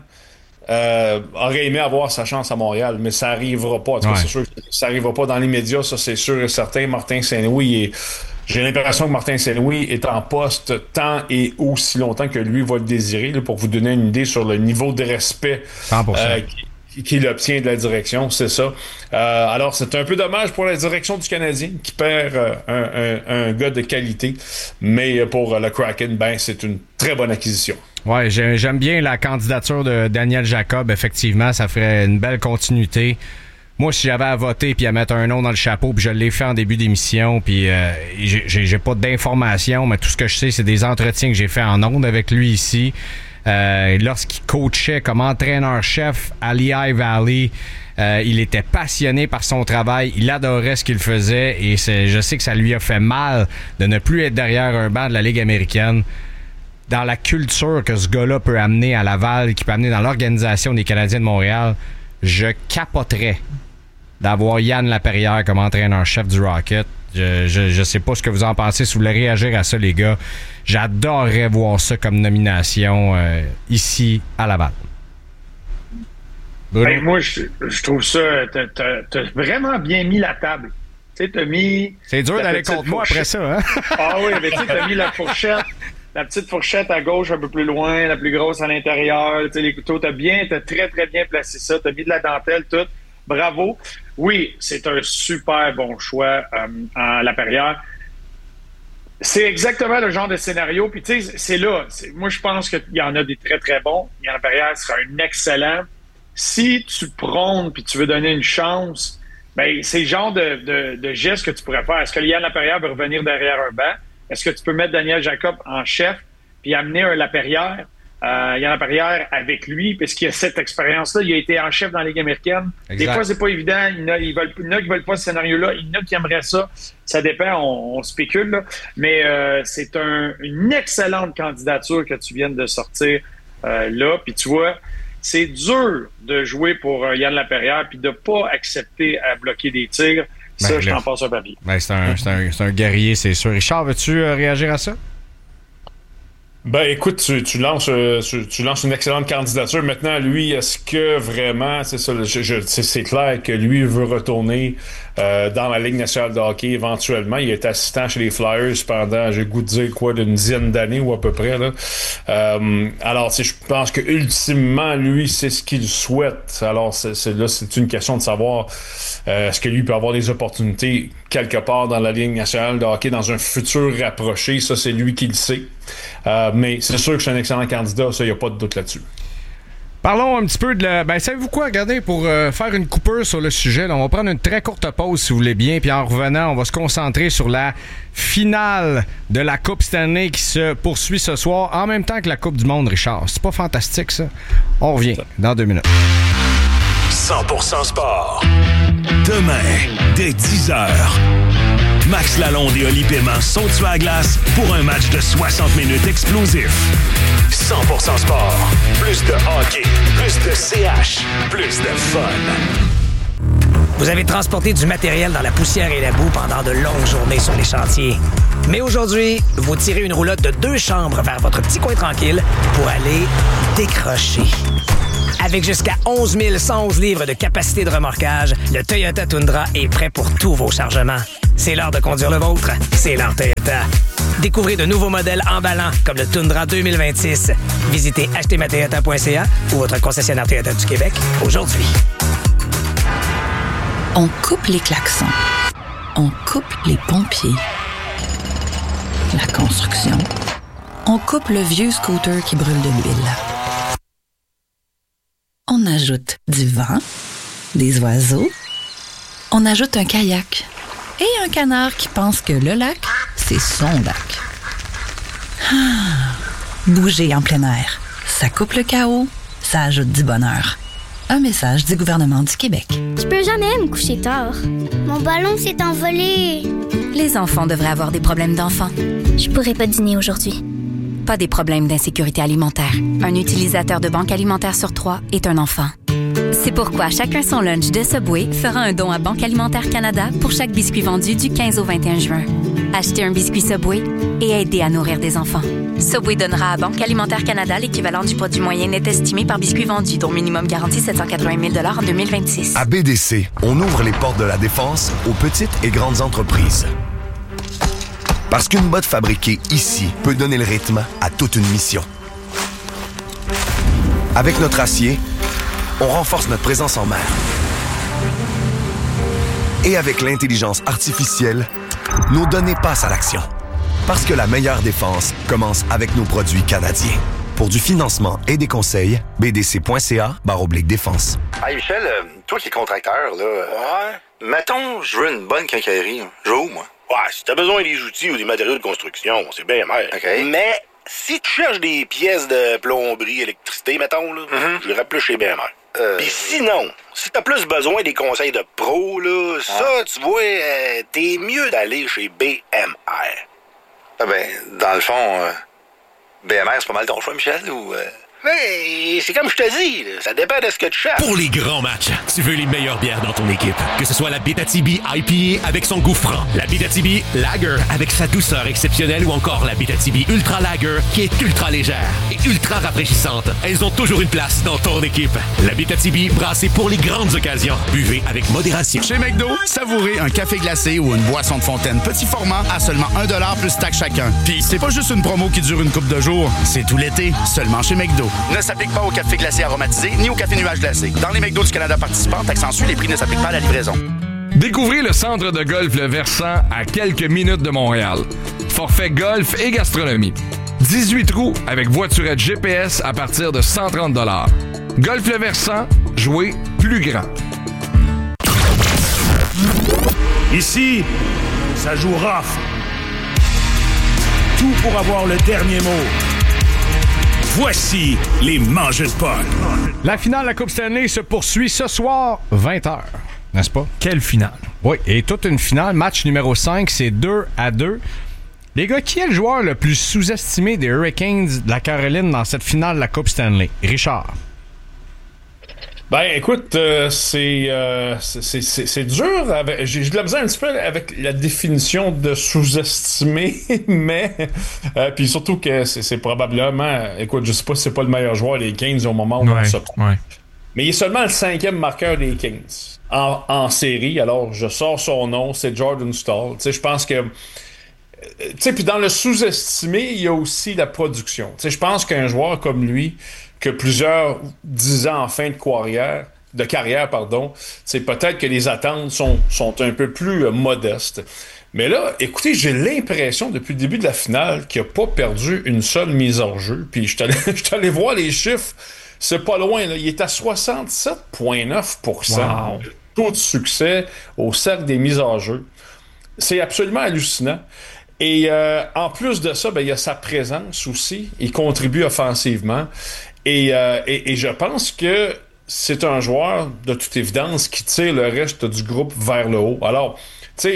Euh, aurait aimé avoir sa chance à Montréal, mais ça arrivera pas. En tout cas, ouais. C'est sûr que ça arrivera pas dans les médias, ça c'est sûr et certain. Martin Saint-Louis est... J'ai l'impression que Martin Saint-Louis est en poste tant et aussi longtemps que lui va le désirer, là, pour vous donner une idée sur le niveau de respect euh, qu'il obtient de la direction, c'est ça. Euh, alors, c'est un peu dommage pour la direction du Canadien qui perd euh, un, un, un gars de qualité, mais pour euh, le Kraken, ben, c'est une très bonne acquisition. Ouais, j'aime bien la candidature de Daniel Jacob. Effectivement, ça ferait une belle continuité. Moi, si j'avais à voter puis à mettre un nom dans le chapeau, puis je l'ai fait en début d'émission, puis euh, j'ai, j'ai pas d'informations, mais tout ce que je sais, c'est des entretiens que j'ai fait en ondes avec lui ici. Euh, lorsqu'il coachait comme entraîneur-chef à Lehigh Valley, euh, il était passionné par son travail, il adorait ce qu'il faisait, et c'est, je sais que ça lui a fait mal de ne plus être derrière un banc de la Ligue américaine. Dans la culture que ce gars-là peut amener à Laval, qui peut amener dans l'organisation des Canadiens de Montréal, je capoterais d'avoir Yann Laperrière comme entraîneur-chef du Rocket. Je, je, je sais pas ce que vous en pensez, si vous voulez réagir à ça, les gars. J'adorerais voir ça comme nomination euh, ici à Laval. Ben, moi, je, je trouve ça... T'as, t'as, t'as vraiment bien mis la table. Tu sais, t'as mis... C'est dur d'aller contre moi après ça, hein? Ah oui, mais tu sais, t'as mis la fourchette... La petite fourchette à gauche un peu plus loin, la plus grosse à l'intérieur, tu sais, les couteaux, t'as bien, t'as très, très bien placé ça, t'as mis de la dentelle, tout. Bravo. Oui, c'est un super bon choix euh, en Laperrière. C'est exactement le genre de scénario, puis tu sais, c'est là. C'est, moi, je pense qu'il y en a des très, très bons. Yann Laperrière sera un excellent. Si tu prônes puis tu veux donner une chance, ben c'est le genre de, de, de geste que tu pourrais faire. Est-ce que Yann Laperrière veut revenir derrière un banc? Est-ce que tu peux mettre Daniel Jacob en chef puis amener un Laperrière, euh, Yann Laperrière avec lui, puisqu'il a cette expérience-là. Il a été en chef dans la Ligue américaine. Exact. Des fois, c'est pas évident. Il y en a, ils veulent, il y en a qui veulent pas ce scénario-là. Il y en a qui aimeraient ça. Ça dépend, on, on spécule. Là. Mais euh, c'est un, une excellente candidature que tu viens de sortir euh, là. Puis tu vois, c'est dur de jouer pour euh, Yann Laperrière puis de pas accepter à bloquer des tirs. Ça, ben, je t'en passe un papier. Ben, c'est, un, c'est, un, c'est un guerrier, c'est sûr. Richard, veux-tu euh, réagir à ça? Ben, écoute, tu, tu, lances, euh, tu, tu lances une excellente candidature. Maintenant, lui, est-ce que vraiment, c'est ça, je, je, c'est, c'est clair que lui veut retourner euh, dans la Ligue nationale de hockey éventuellement. Il est assistant chez les Flyers pendant, j'ai le goût de dire quoi, d'une dizaine d'années ou à peu près, là. Euh, alors, je pense que ultimement, lui, c'est ce qu'il souhaite. Alors, c'est, c'est, là, c'est une question de savoir euh, est-ce que lui peut avoir des opportunités quelque part dans la Ligue nationale de hockey dans un futur rapproché. Ça, c'est lui qui le sait. Euh, mais c'est sûr que c'est un excellent candidat, ça, il n'y a pas de doute là-dessus. Parlons un petit peu de la... Ben, savez-vous quoi? Regardez, pour euh, faire une coupure sur le sujet, là, on va prendre une très courte pause, si vous voulez bien, puis en revenant, on va se concentrer sur la finale de la Coupe Stanley qui se poursuit ce soir, en même temps que la Coupe du Monde, Richard. C'est pas fantastique, ça? On revient dans deux minutes. cent pour cent sport. Demain, dès dix heures. Max Lalonde et Oli Paiement sont tués à glace pour un match de soixante minutes explosif. cent pour cent sport. Plus de hockey. Plus de C H. Plus de fun. Vous avez transporté du matériel dans la poussière et la boue pendant de longues journées sur les chantiers. Mais aujourd'hui, vous tirez une roulotte de deux chambres vers votre petit coin tranquille pour aller décrocher. Avec jusqu'à onze mille cent onze livres de capacité de remorquage, le Toyota Tundra est prêt pour tous vos chargements. C'est l'heure de conduire le vôtre. C'est l'heure Toyota. Découvrez de nouveaux modèles emballants comme le Tundra deux mille vingt-six. Visitez acheter ma toyota point c a ou votre concessionnaire Toyota du Québec aujourd'hui. On coupe les klaxons. On coupe les pompiers. La construction. On coupe le vieux scooter qui brûle de l'huile. On ajoute du vent, des oiseaux. On ajoute un kayak et un canard qui pense que le lac, c'est son lac. Ah, bouger en plein air. Ça coupe le chaos, ça ajoute du bonheur. Un message du gouvernement du Québec. Je peux jamais me coucher tard. Mon ballon s'est envolé. Les enfants devraient avoir des problèmes d'enfants. Je pourrais pas dîner aujourd'hui. Pas des problèmes d'insécurité alimentaire. Un utilisateur de banque alimentaire sur trois est un enfant. C'est pourquoi Chacun son lunch de Subway fera un don à Banque Alimentaire Canada pour chaque biscuit vendu du quinze au vingt et un juin. Achetez un biscuit Subway et aidez à nourrir des enfants. Subway donnera à Banque Alimentaire Canada l'équivalent du produit moyen net estimé par biscuit vendu, dont minimum garanti sept cent quatre-vingt mille dollars en deux mille vingt-six. À B D C, on ouvre les portes de la défense aux petites et grandes entreprises. Parce qu'une botte fabriquée ici peut donner le rythme à toute une mission. Avec notre acier, on renforce notre présence en mer. Et avec l'intelligence artificielle, nos données passent à l'action. Parce que la meilleure défense commence avec nos produits canadiens. Pour du financement et des conseils, b d c point c a barre oblique défense. Hey Michel, euh, toi qui es contracteur, là, ouais. Mettons, je veux une bonne quincaillerie. Je veux où, moi? Ouais, si t'as besoin des outils ou des matériaux de construction, c'est bien mer. OK. Mais si tu cherches des pièces de plomberie, électricité, mettons, là, mm-hmm. je dirais plus chez B M R. Euh... Puis sinon, si t'as plus besoin des conseils de pro, là, ah. ça, tu vois, euh, t'es mieux d'aller chez B M R. Ah ben, dans le fond, euh, B M R, c'est pas mal ton choix, Michel, ou... Euh... Mais c'est comme je te dis, là, ça dépend de ce que tu cherches. Pour les grands matchs, tu veux les meilleures bières dans ton équipe. Que ce soit la Abitibi I P A avec son goût franc, la Abitibi Lager avec sa douceur exceptionnelle ou encore la Abitibi Ultra Lager qui est ultra légère et ultra rafraîchissante. Elles ont toujours une place dans ton équipe. La Abitibi brassée pour les grandes occasions. Buvez avec modération. Chez McDo, savourez un café glacé ou une boisson de fontaine petit format à seulement un dollar plus taxe chacun. Puis c'est pas juste une promo qui dure une couple de jours, c'est tout l'été, seulement chez McDo. Ne s'applique pas au café glacé aromatisé ni au café nuage glacé. Dans les McDo du Canada participants, accentuent, les prix ne s'appliquent pas à la livraison. Découvrez le centre de golf Le Versant à quelques minutes de Montréal. Forfait golf et gastronomie. dix-huit trous avec voiturette G P S à partir de cent trente dollars. Golf Le Versant, jouez plus grand. Ici, ça joue rough. Tout pour avoir le dernier mot. Voici les Mangeux de Paul. La finale de la Coupe Stanley se poursuit ce soir, vingt heures. N'est-ce pas? Quelle finale? Oui, et toute une finale. Match numéro cinq, c'est deux à deux. Les gars, qui est le joueur le plus sous-estimé des Hurricanes de la Caroline dans cette finale de la Coupe Stanley? Richard. Ben, écoute, euh, c'est, euh, c'est, c'est, c'est dur. Avec, j'ai, j'ai de la misère un petit peu avec la définition de sous-estimé, mais euh, puis surtout que c'est, c'est probablement, écoute, je sais pas si c'est pas le meilleur joueur des Kings au moment où ouais, on se trouve. Ouais. Mais il est seulement le cinquième marqueur des Kings en, en série. Alors, je sors son nom, c'est Jordan Staal. Tu sais, je pense que tu sais, puis dans le sous-estimé, il y a aussi la production. Tu sais, je pense qu'un joueur comme lui, que plusieurs dix ans en fin de carrière, de carrière, pardon, c'est peut-être que les attentes sont, sont un peu plus euh, modestes. Mais là, écoutez, j'ai l'impression depuis le début de la finale qu'il n'a pas perdu une seule mise en jeu. Puis je suis allé voir les chiffres, c'est pas loin, là. Il est à soixante-sept virgule neuf pour cent. Wow. Taux de succès au cercle des mises en jeu. C'est absolument hallucinant. Et euh, en plus de ça, ben, il y a sa présence aussi. Il contribue offensivement. Et, euh, et, et je pense que c'est un joueur, de toute évidence, qui tire le reste du groupe vers le haut. Alors, tu sais,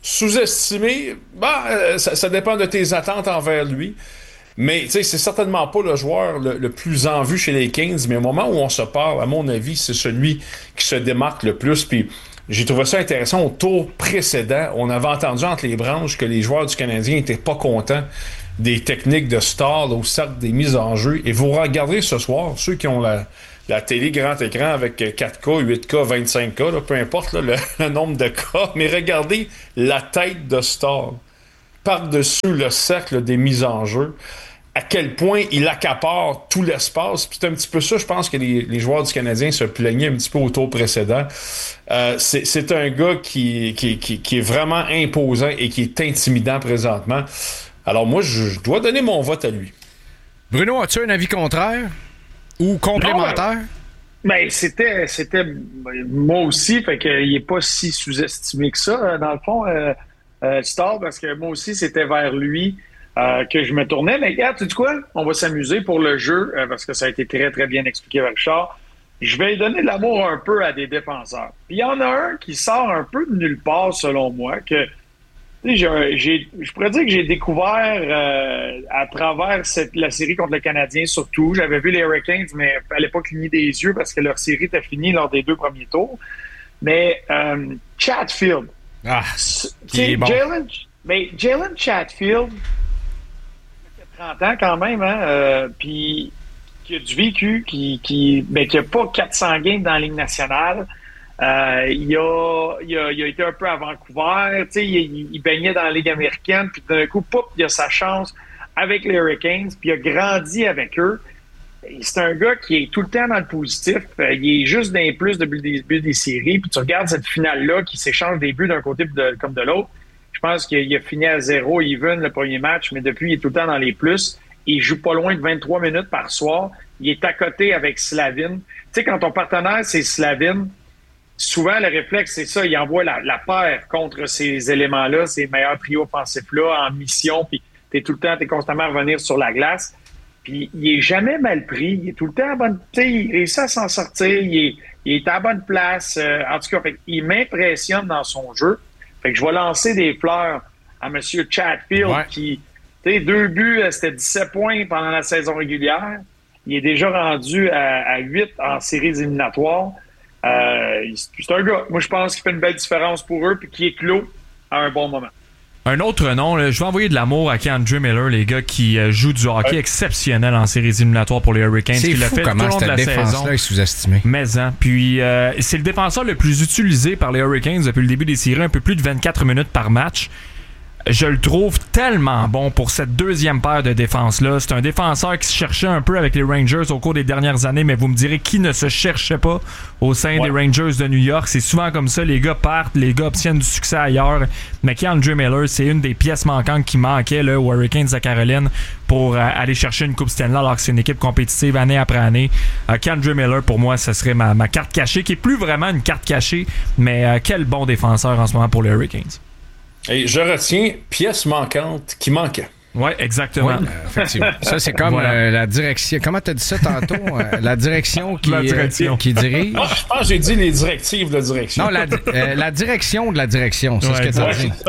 Sous-estimé, ben, ça, ça dépend de tes attentes envers lui. Mais c'est certainement pas le joueur le, le plus en vue chez les Kings, mais au moment où on se parle, à mon avis, c'est celui qui se démarque le plus. Puis j'ai trouvé ça intéressant. Au tour précédent, on avait entendu entre les branches que les joueurs du Canadien n'étaient pas contents des techniques de Stahl au cercle des mises en jeu. Et vous regardez ce soir, ceux qui ont la, la télé grand écran avec quatre K, huit K, vingt-cinq K, là, peu importe là, le, le nombre de cas, mais regardez la tête de Stahl par-dessus le cercle des mises en jeu, à quel point il accapare tout l'espace. Puis c'est un petit peu ça, je pense que les, les joueurs du Canadien se plaignaient un petit peu au tour précédent. Euh, c'est, c'est un gars qui, qui, qui, qui est vraiment imposant et qui est intimidant présentement. Alors moi, je, je dois donner mon vote à lui. Bruno, as-tu un avis contraire ou complémentaire? Non, ben, ben, c'était, c'était moi aussi, fait qu'il n'est pas si sous-estimé que ça, dans le fond, euh, euh, Stahl, parce que moi aussi, c'était vers lui Euh, que je me tournais. Mais regarde, tu sais quoi? On va s'amuser pour le jeu, euh, parce que ça a été très, très bien expliqué par Richard. Je vais donner de l'amour un peu à des défenseurs. Puis il y en a un qui sort un peu de nulle part, selon moi, que tu sais, j'ai, j'ai, je pourrais dire que j'ai découvert euh, à travers cette, la série contre le Canadien, surtout. J'avais vu les Hurricanes, mais il fallait pas cligner des yeux parce que leur série était finie lors des deux premiers tours. Mais euh, Chatfield. Ah, qui est bon. Jalen, mais Jalen Chatfield, trente ans quand même, hein, euh, puis qui a du vécu, qui qui ben, qui a pas quatre cents games dans la Ligue nationale. Euh, il, a, il, a, il a été un peu à Vancouver, tu sais, il, il baignait dans la Ligue américaine, puis d'un coup, poup, il a sa chance avec les Hurricanes, puis il a grandi avec eux. Et c'est un gars qui est tout le temps dans le positif. Euh, il est juste d'un plus depuis le début des séries, puis tu regardes cette finale-là qui s'échange des buts d'un côté de, comme de l'autre. Je pense qu'il a fini à zéro even le premier match, mais depuis, il est tout le temps dans les plus. Il joue pas loin de vingt-trois minutes par soir. Il est à côté avec Slavin. Tu sais, quand ton partenaire, c'est Slavin, souvent, le réflexe, c'est ça. Il envoie la, la paire contre ces éléments-là, ces meilleurs trios offensifs-là en mission, puis t'es tout le temps, t'es constamment à revenir sur la glace. Puis il est jamais mal pris. Il est tout le temps à bonne... Tu sais, il réussit à s'en sortir. Il est, il est à bonne place. Euh, en tout cas, fait, il m'impressionne dans son jeu. Fait que je vais lancer des fleurs à M. Chatfield, ouais. qui, tu sais, deux buts, c'était dix-sept points pendant la saison régulière. Il est déjà rendu à, à huit en séries éliminatoires. Euh, c'est un gars, moi, je pense qu'il fait une belle différence pour eux puis qui est clos à un bon moment. Un autre nom, là, je vais envoyer de l'amour à K'Andre Miller, les gars qui euh, jouent du hockey ouais. exceptionnel en séries éliminatoires pour les Hurricanes. C'est fou fait comment cette défense-là est sous-estimée. Mais hein, puis euh, c'est le défenseur le plus utilisé par les Hurricanes depuis le début des séries, un peu plus de vingt-quatre minutes par match. Je le trouve tellement bon pour cette deuxième paire de défense-là. C'est un défenseur qui se cherchait un peu avec les Rangers au cours des dernières années, mais vous me direz qui ne se cherchait pas au sein ouais. des Rangers de New York. C'est souvent comme ça, les gars partent, les gars obtiennent du succès ailleurs. Mais K'Andre Miller, c'est une des pièces manquantes qui manquait là, aux Hurricanes de Caroline pour euh, aller chercher une Coupe Stanley alors que c'est une équipe compétitive année après année. Euh, K'Andre Miller, pour moi, ce serait ma, ma carte cachée, qui est plus vraiment une carte cachée, mais euh, quel bon défenseur en ce moment pour les Hurricanes. Et je retiens pièce manquante qui manquait. Oui, exactement. Ouais, euh, effectivement. Ça, c'est comme voilà. euh, la direction. Comment tu as dit ça tantôt? Euh, la direction qui, la direction. Euh, qui dirige. Ah, je pense que j'ai dit les directives de direction. Non, la, euh, la direction de la direction. C'est ouais, ce que tu as dit.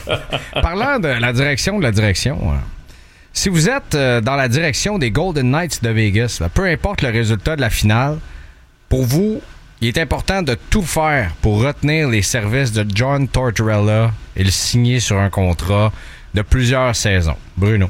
Parlant de la direction de la direction, euh, si vous êtes euh, dans la direction des Golden Knights de Vegas, là, peu importe le résultat de la finale, pour vous, il est important de tout faire pour retenir les services de John Tortorella et le signer sur un contrat de plusieurs saisons. Bruno?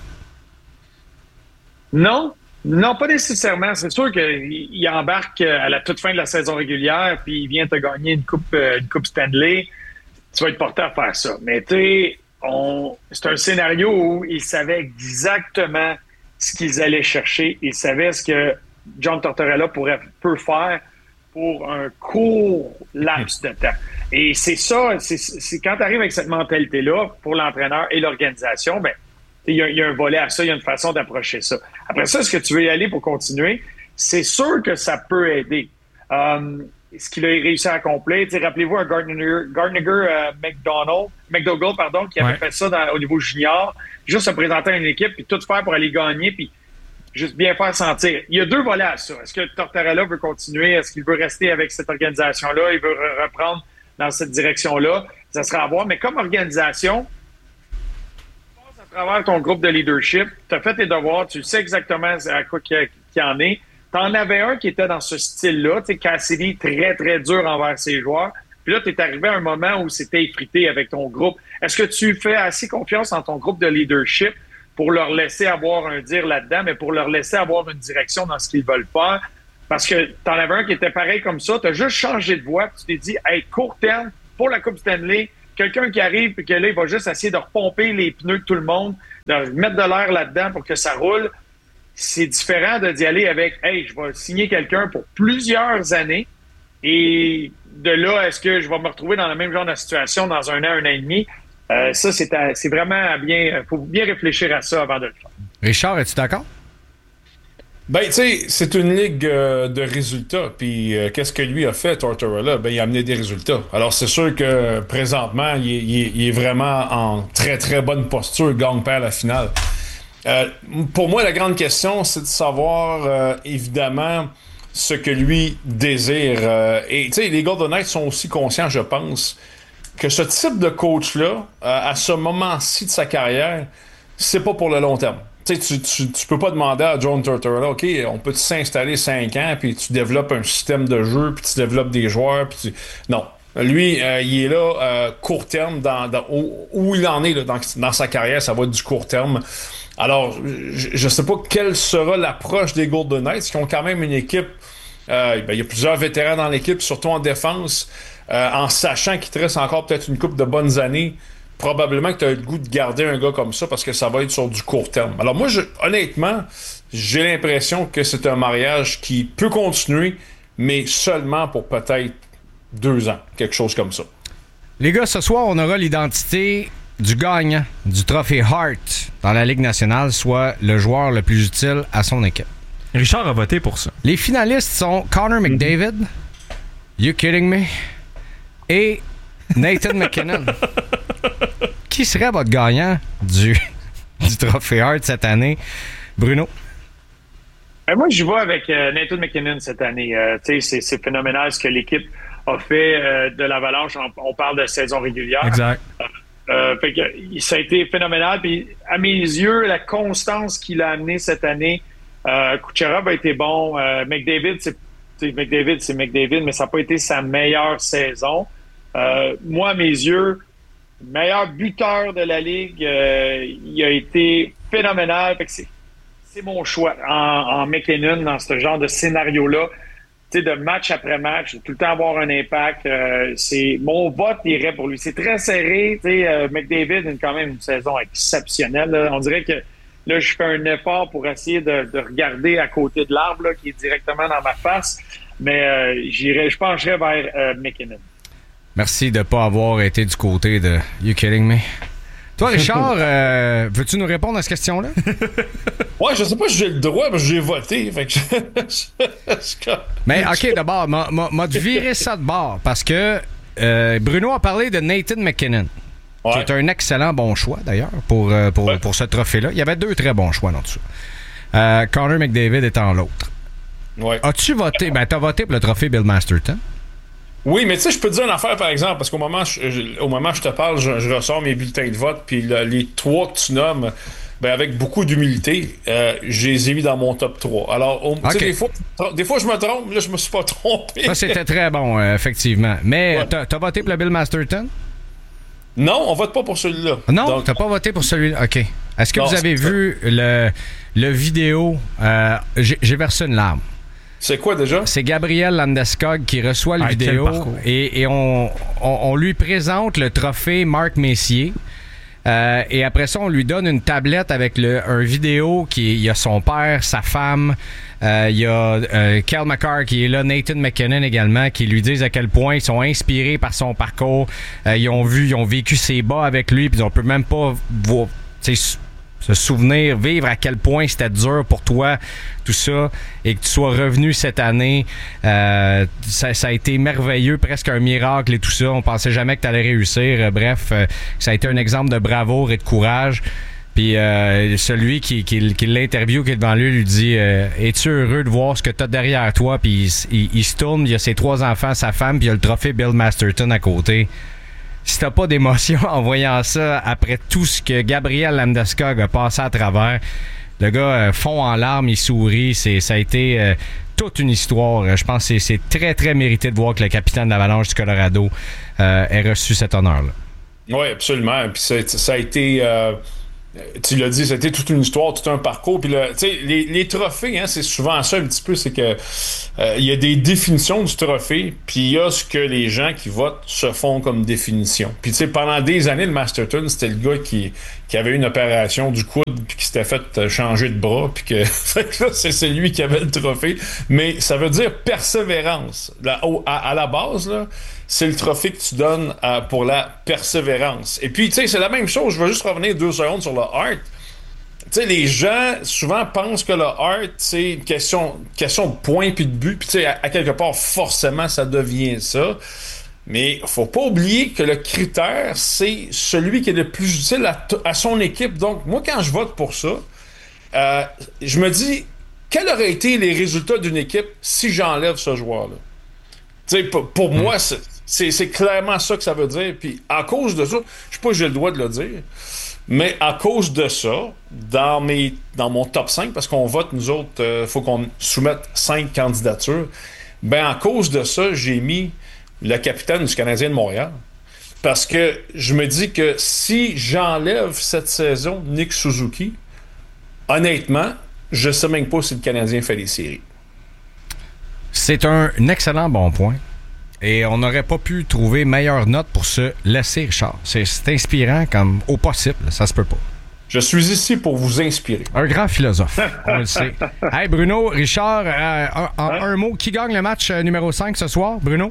Non, non, pas nécessairement. C'est sûr qu'il embarque à la toute fin de la saison régulière puis il vient te gagner une coupe, une coupe Stanley. Tu vas être porté à faire ça. Mais tu sais, on... c'est un scénario où ils savaient exactement ce qu'ils allaient chercher. Ils savaient ce que John Tortorella pourrait, peut faire pour un court laps de temps. Et c'est ça, c'est, c'est quand tu arrives avec cette mentalité-là, pour l'entraîneur et l'organisation, ben, il y, y a un volet à ça, il y a une façon d'approcher ça. Après ça, est-ce que tu veux y aller pour continuer? C'est sûr que ça peut aider. Um, ce qu'il a réussi à accomplir, rappelez-vous un Gardner, Gardner euh, McDonald, McDougall, pardon, qui avait ouais. fait ça dans, au niveau junior, juste se présenter à une équipe, puis tout faire pour aller gagner, puis juste bien faire sentir. Il y a deux volets à ça. Est-ce que Tortorella veut continuer? Est-ce qu'il veut rester avec cette organisation-là? Il veut re- reprendre dans cette direction-là? ça serait à voir. Mais comme organisation, tu passes à travers ton groupe de leadership, tu as fait tes devoirs, tu sais exactement à quoi qu'il y en est. Tu en avais un qui était dans ce style-là, tu sais, Cassidy, très, très dur envers ses joueurs. Puis là, tu es arrivé à un moment où c'était effrité avec ton groupe. Est-ce que tu fais assez confiance en ton groupe de leadership pour leur laisser avoir un dire là-dedans, mais pour leur laisser avoir une direction dans ce qu'ils veulent faire? Parce que tu en avais un qui était pareil comme ça, tu as juste changé de voie, puis tu t'es dit, hey, court terme, pour la Coupe Stanley, quelqu'un qui arrive, puis que là, il va juste essayer de repomper les pneus de tout le monde, de mettre de l'air là-dedans pour que ça roule. C'est différent de d'y aller avec, hey, je vais signer quelqu'un pour plusieurs années, et de là, est-ce que je vais me retrouver dans le même genre de situation dans un an, un an et demi? Euh, ça, c'est, à, c'est vraiment à bien... Il faut bien réfléchir à ça avant de le faire. Richard, es-tu d'accord? Ben, tu sais, c'est une ligue euh, de résultats. Puis, euh, qu'est-ce que lui a fait, Tortorella? Ben, il a amené des résultats. Alors, c'est sûr que présentement, il est, il est, il est vraiment en très, très bonne posture, gagne-perd la finale. Euh, pour moi, la grande question, c'est de savoir, euh, évidemment, ce que lui désire. Euh, et, tu sais, les Golden Knights sont aussi conscients, je pense, que ce type de coach-là, euh, à ce moment-ci de sa carrière, c'est pas pour le long terme. Tu sais, tu, tu, tu peux pas demander à John Tortorella, OK, on peut s'installer cinq ans, puis tu développes un système de jeu, puis tu développes des joueurs, puis tu... Non. Lui, euh, il est là, euh, court terme, dans, dans, où, où il en est là, dans, dans sa carrière, ça va être du court terme. Alors, je, je sais pas quelle sera l'approche des Golden Knights, qui ont quand même une équipe, euh, ben, il y a plusieurs vétérans dans l'équipe, surtout en défense, euh, en sachant qu'il te reste encore peut-être une couple de bonnes années. Probablement que tu as le goût de garder un gars comme ça parce que ça va être sur du court terme. Alors moi, je, honnêtement, j'ai l'impression que c'est un mariage qui peut continuer, mais seulement pour peut-être deux ans, quelque chose comme ça. Les gars, ce soir, on aura l'identité du gagnant du trophée Hart dans la Ligue nationale, soit le joueur le plus utile à son équipe. Richard a voté pour ça. Les finalistes sont Connor McDavid, mm-hmm. You Kidding Me, et Nathan McKinnon. Qui serait votre gagnant du, du trophée Hart cette année? Bruno? Ben moi, je vais avec euh, Nathan McKinnon cette année. Euh, c'est, c'est phénoménal ce que l'équipe a fait euh, de l'Avalanche. On, on parle de saison régulière. Exact. Euh, euh, fait que, ça a été phénoménal. Puis, à mes yeux, la constance qu'il a amenée cette année, euh, Kucherov a été bon. Euh, McDavid, c'est, McDavid, c'est McDavid, mais ça n'a pas été sa meilleure saison. Euh, moi, à mes yeux, meilleur buteur de la Ligue, euh, il a été phénoménal. Fait que c'est, c'est mon choix en, en McKinnon dans ce genre de scénario-là. Tu sais, de match après match, de tout le temps avoir un impact. Euh, c'est, mon vote irait pour lui. C'est très serré. Tu sais, euh, McDavid a quand même une saison exceptionnelle. Là. On dirait que là, je fais un effort pour essayer de, de regarder à côté de l'arbre là, qui est directement dans ma face. Mais euh, j'irais, je pencherais vers euh, McKinnon. Merci de ne pas avoir été du côté de You Kidding Me. Toi, Richard, euh, veux-tu nous répondre à cette question-là? Ouais, je sais pas si j'ai le droit, mais j'ai voté. Fait que je... Mais OK, d'abord, m'a, m'a, m'a viré ça de bord parce que euh, Bruno a parlé de Nathan McKinnon, ouais. qui est un excellent bon choix, d'ailleurs, pour, euh, pour, ouais. pour ce trophée-là. Il y avait deux très bons choix dans tout ça. Euh, Connor McDavid étant l'autre. Ouais. As-tu voté? Ben, t'as voté pour le trophée Bill Masterton. Oui, mais tu sais, je peux te dire une affaire, par exemple, parce qu'au moment, je, je, au moment où je te parle, je, je ressors mes bulletins de vote, puis le, les trois que tu nommes, ben, avec beaucoup d'humilité, euh, je les ai mis dans mon top trois. Alors, on, okay. des, fois, des fois, je me trompe, là, je me suis pas trompé. Ça, c'était très bon, euh, effectivement. Mais ouais. t'as, t'as voté pour le Bill Masterton? Non, on vote pas pour celui-là. Non, Donc, t'as pas voté pour celui-là. OK. Est-ce que non, vous avez vu le, le vidéo? Euh, j'ai, j'ai versé une larme. C'est quoi déjà? C'est Gabriel Landeskog qui reçoit la ah, vidéo et, et on, on, on lui présente le trophée Marc Messier. Euh, et après ça, on lui donne une tablette avec le, un vidéo qui il y a son père, sa femme, euh, il y a euh, Cale Makar qui est là, Nathan McKinnon également, qui lui disent à quel point ils sont inspirés par son parcours. Euh, ils ont vu, ils ont vécu ses bas avec lui, puis on peut même pas voir, se souvenir, vivre à quel point c'était dur pour toi, tout ça, et que tu sois revenu cette année. Euh, ça, ça a été merveilleux, presque un miracle et tout ça. On pensait jamais que tu allais réussir. Euh, bref, euh, ça a été un exemple de bravoure et de courage. Puis euh, celui qui, qui, qui l'interview, qui est devant lui, lui dit euh, « Es-tu heureux de voir ce que tu as derrière toi? » Puis il, il, il se tourne, il y a ses trois enfants, sa femme, puis il y a le trophée Bill Masterton à côté. si t'as pas d'émotion en voyant ça après tout ce que Gabriel Landeskog a passé à travers. Le gars euh, fond en larmes, il sourit. C'est, ça a été euh, toute une histoire. Je pense que c'est, c'est très, très mérité de voir que le capitaine de l'Avalanche du Colorado euh, ait reçu cet honneur-là. Oui, absolument. Puis ça, ça a été... Euh... Tu l'as dit, c'était toute une histoire, tout un parcours. Puis là, tu sais, les, les trophées, hein, c'est souvent ça un petit peu, c'est que euh, il y a des définitions du trophée, puis il y a ce que les gens qui votent se font comme définition. Puis tu sais, pendant des années, le Masterton, c'était le gars qui, qui avait une opération du coude, puis qui s'était fait changer de bras, puis que, fait que là, c'est, c'est lui qui avait le trophée. Mais ça veut dire persévérance. Là, au, à, à la base, là, c'est le trophée que tu donnes euh, pour la persévérance. Et puis, tu sais, c'est la même chose. Je vais juste revenir deux secondes sur le Hart. Tu sais, les gens, souvent, pensent que le Hart, c'est une question, question de points puis de but. Puis, tu sais, à, à quelque part, forcément, ça devient ça. Mais faut pas oublier que le critère, c'est celui qui est le plus utile à, t- à son équipe. Donc, moi, quand je vote pour ça, euh, je me dis, quels auraient été les résultats d'une équipe si j'enlève ce joueur-là? Tu sais, pour, pour mmh. moi, c'est, c'est, c'est clairement ça que ça veut dire. Puis à cause de ça, je sais pas si j'ai le droit de le dire, mais à cause de ça, dans mes dans mon top cinq, parce qu'on vote, nous autres, il euh, faut qu'on soumette cinq candidatures, ben à cause de ça, j'ai mis le capitaine du Canadien de Montréal. Parce que je me dis que si j'enlève cette saison Nick Suzuki, honnêtement, je sais même pas si le Canadien fait les séries. C'est un excellent bon point. Et on n'aurait pas pu trouver meilleure note pour se laisser, Richard. C'est, c'est inspirant comme au possible. Ça se peut pas. Je suis ici pour vous inspirer. Un grand philosophe, on le sait. Hey Bruno, Richard, euh, en ouais. un mot, qui gagne le match euh, numéro cinq ce soir, Bruno?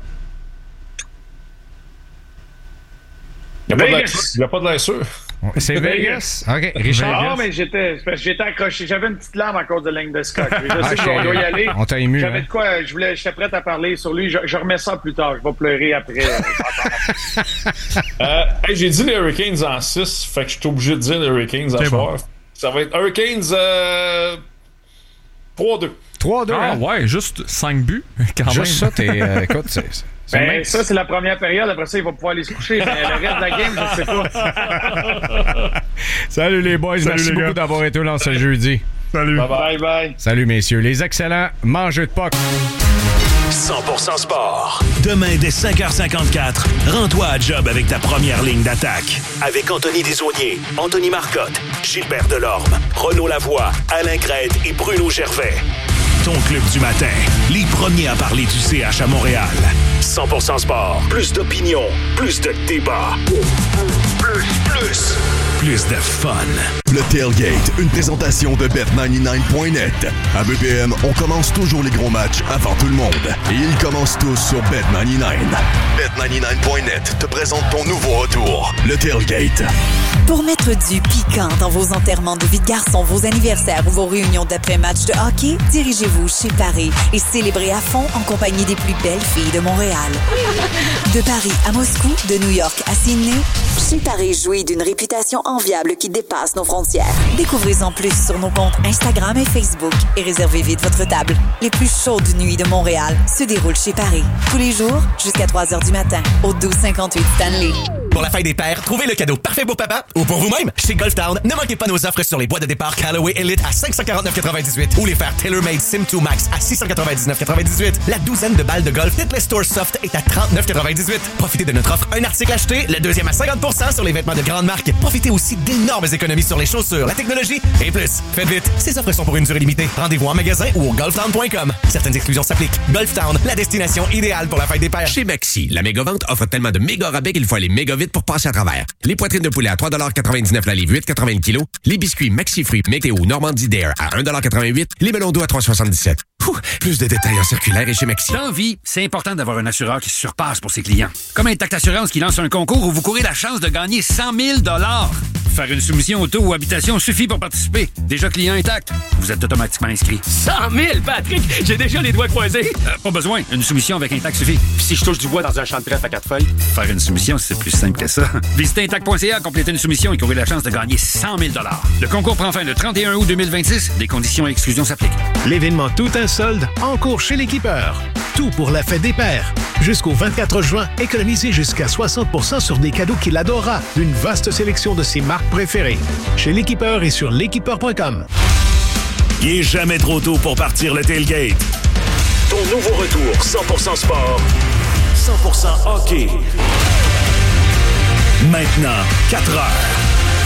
Il n'y a pas de l'air sûr. C'est Vegas. OK. Richard. Non, mais j'étais, j'étais accroché. J'avais une petite larme à cause de Landeskog. Je sais qu'on doit y aller. On t'a ému. J'avais hein? de quoi. Je voulais, j'étais prêt à parler sur lui. Je, je remets ça plus tard. Je vais pleurer après. euh, hey, j'ai dit les Hurricanes en six. Fait que je suis obligé de dire les Hurricanes à soir. Bon. Ça va être Hurricanes euh, trois deux. trois deux. Ah hein? ouais, juste cinq buts. Quand juste même. ça, t'es. Euh, écoute, c'est. c'est Ben, ça, c'est la première période. Après ça, il va pouvoir aller se coucher. Mais le reste de la game, je sais pas. Salut les boys. Salut Merci les beaucoup gars. d'avoir été là ce jeudi. Salut. Bye bye. bye. Salut messieurs. Les excellents mangeux de puck. cent pour cent sport. Demain, dès cinq heures cinquante-quatre, rends-toi à job avec ta première ligne d'attaque. Avec Anthony Desaulniers, Anthony Marcotte, Gilbert Delorme, Renaud Lavoie, Alain Crête et Bruno Gervais. Ton club du matin. Les premiers à parler du C H à Montréal. cent pour cent sport. Plus d'opinion. Plus de débat. Plus, plus. Plus de fun. Le Tailgate, une présentation de bet quatre-vingt-dix-neuf point net. À B P M, on commence toujours les gros matchs avant tout le monde. Et ils commencent tous sur bet quatre-vingt-dix-neuf. bet quatre-vingt-dix-neuf point net te présente ton nouveau retour, le Tailgate. Pour mettre du piquant dans vos enterrements de vie de garçon, vos anniversaires ou vos réunions d'après-match de hockey, dirigez-vous chez Paris et célébrez à fond en compagnie des plus belles filles de Montréal. De Paris à Moscou, de New York à Sydney, chez Paris jouit d'une réputation enviable qui dépasse nos frontières. Découvrez-en plus sur nos comptes Instagram et Facebook et réservez vite votre table. Les plus chaudes nuits de Montréal se déroulent chez Paris. Tous les jours, jusqu'à trois heures du matin, au douze cinquante-huit Stanley. Pour la fête des pères, trouvez le cadeau parfait pour papa ou pour vous-même chez Golf Town. Ne manquez pas nos offres sur les boîtes de départ Callaway Elite à cinq cent quarante-neuf quatre-vingt-dix-huit ou les fers TaylorMade Sim deux Max à six cent quatre-vingt-dix-neuf quatre-vingt-dixhuit. La douzaine de balles de golf Titleist Tour Soft est à trente-neuf quatre-vingt-dix-huit. Profitez de notre offre un article acheté, le deuxième à cinquante pour cent sur les vêtements de grande marque. Profitez aussi d'énormes économies sur les chaussures, la technologie et plus. Faites vite, ces offres sont pour une durée limitée. Rendez-vous en magasin ou au golf town point com. Certaines exclusions s'appliquent. Golf Town, la destination idéale pour la fête des pères. Chez Maxi, la méga-vente offre tellement de méga rabais qu'il faut aller méga vite pour passer à travers. Les poitrines de poulet à trois dollars quatre-vingt-dix-neuf la livre, huit virgule quatre-vingts le kilo. Les biscuits Maxi Fruits Météo Normandie Dare à un dollar quatre-vingt-huit. Les melons d'eau à trois dollars soixante-dix-sept. Ouh, plus de détails en circulaire et chez Maxi. Dans vie, c'est important d'avoir un assureur qui se surpasse pour ses clients. Comme Intact Assurance qui lance un concours où vous courez la chance de gagner cent mille dollars. Faire une soumission auto ou habitation suffit pour participer. Déjà client Intact, vous êtes automatiquement inscrit. cent mille, Patrick! J'ai déjà les doigts croisés. Euh, pas besoin. Une soumission avec Intact suffit. Puis si je touche du bois dans un champ de trèfle à quatre feuilles? Faire une soumission, c'est plus simple que ça. Visitez intact point c a, complétez une soumission et courez la chance de gagner cent mille dollars. Le concours prend fin le trente et un août deux mille vingt-six. Des conditions et exclusions s'appliquent. L'événement Tout un solde en cours chez l'équipeur. tout pour la fête des pères. Jusqu'au vingt-quatre juin, économisez jusqu'à soixante pour cent sur des cadeaux qu'il adorera d'une vaste sélection de ses marques préférées. Chez l'Équipeur et sur l'équipeur point com. Il est jamais trop tôt pour partir le tailgate. Ton nouveau retour cent pour cent sport, cent pour cent hockey. Maintenant, quatre heures.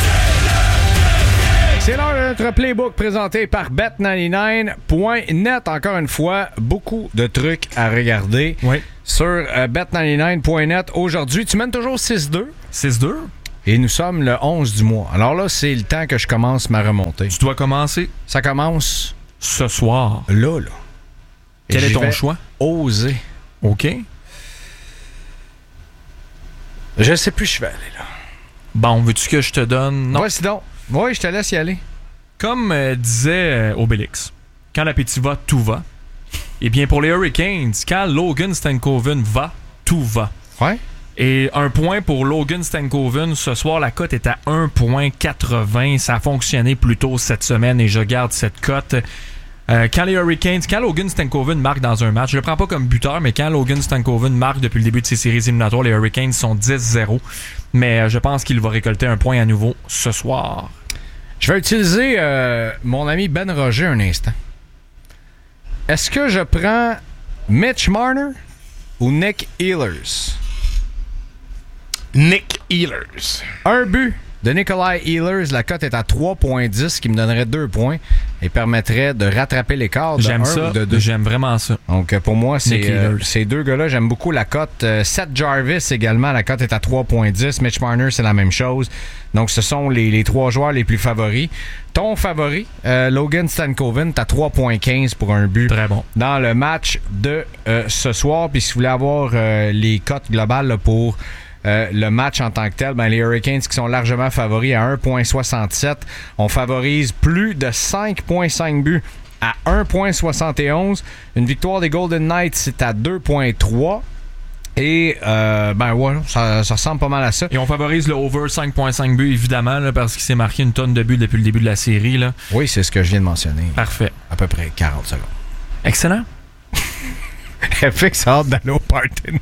C'est l'heure de notre playbook présenté par bet quatre-vingt-dix-neuf point net. Encore une fois, beaucoup de trucs à regarder oui. sur euh, bet quatre-vingt-dix-neuf point net. Aujourd'hui, tu mènes toujours six deux. six deux. Et nous sommes le onze du mois. Alors là, c'est le temps que je commence ma remontée. Tu dois commencer. Ça commence ce soir. Là, là. Quel est ton choix? Oser. OK. Je sais plus, je vais aller là. Bon, veux-tu que je te donne... Non. Ouais, c'est donc. Oui, je te laisse y aller. Comme euh, disait euh, Obélix, quand l'appétit va, tout va. Eh bien, pour les Hurricanes, quand Logan Stankoven va, tout va. Ouais. Et un point pour Logan Stankoven. Ce soir, la cote est à un virgule quatre-vingts. Ça a fonctionné plus tôt cette semaine et je garde cette cote. Euh, quand les Hurricanes, quand Logan Stankoven marque dans un match, je le prends pas comme buteur, mais quand Logan Stankoven marque depuis le début de ses séries éliminatoires, les Hurricanes sont dix zéro. Mais euh, je pense qu'il va récolter un point à nouveau ce soir. Je vais utiliser euh, mon ami Ben Roger un instant. Est-ce que je prends Mitch Marner ou Nick Ehlers? Nick Ehlers. Un but de Nikolai Ehlers. La cote est à trois virgule dix, ce qui me donnerait deux points et permettrait de rattraper l'écart de J'aime un ça. ou de deux. J'aime vraiment ça. Donc, pour moi, c'est, euh, ces deux gars-là, j'aime beaucoup la cote. Euh, Seth Jarvis également, la cote est à trois virgule dix. Mitch Marner, c'est la même chose. Donc, ce sont les, les trois joueurs les plus favoris. Ton favori, euh, Logan Stankoven, t'as trois virgule quinze pour un but. Très bon. Dans le match de euh, ce soir. Puis, si vous voulez avoir euh, les cotes globales là, pour euh, le match en tant que tel, ben, les Hurricanes qui sont largement favoris à un virgule soixante-sept. On favorise plus de cinq virgule cinq buts à un virgule soixante et onze. Une victoire des Golden Knights, c'est à deux virgule trois. Et, euh, ben ouais, ça, ça ressemble pas mal à ça. Et on favorise le over cinq virgule cinq buts, évidemment, là, parce qu'il s'est marqué une tonne de buts depuis le début de la série. Là. Oui, c'est ce que je viens de mentionner. Parfait. À peu près quarante secondes. Excellent. F X a hâte d'aller au party.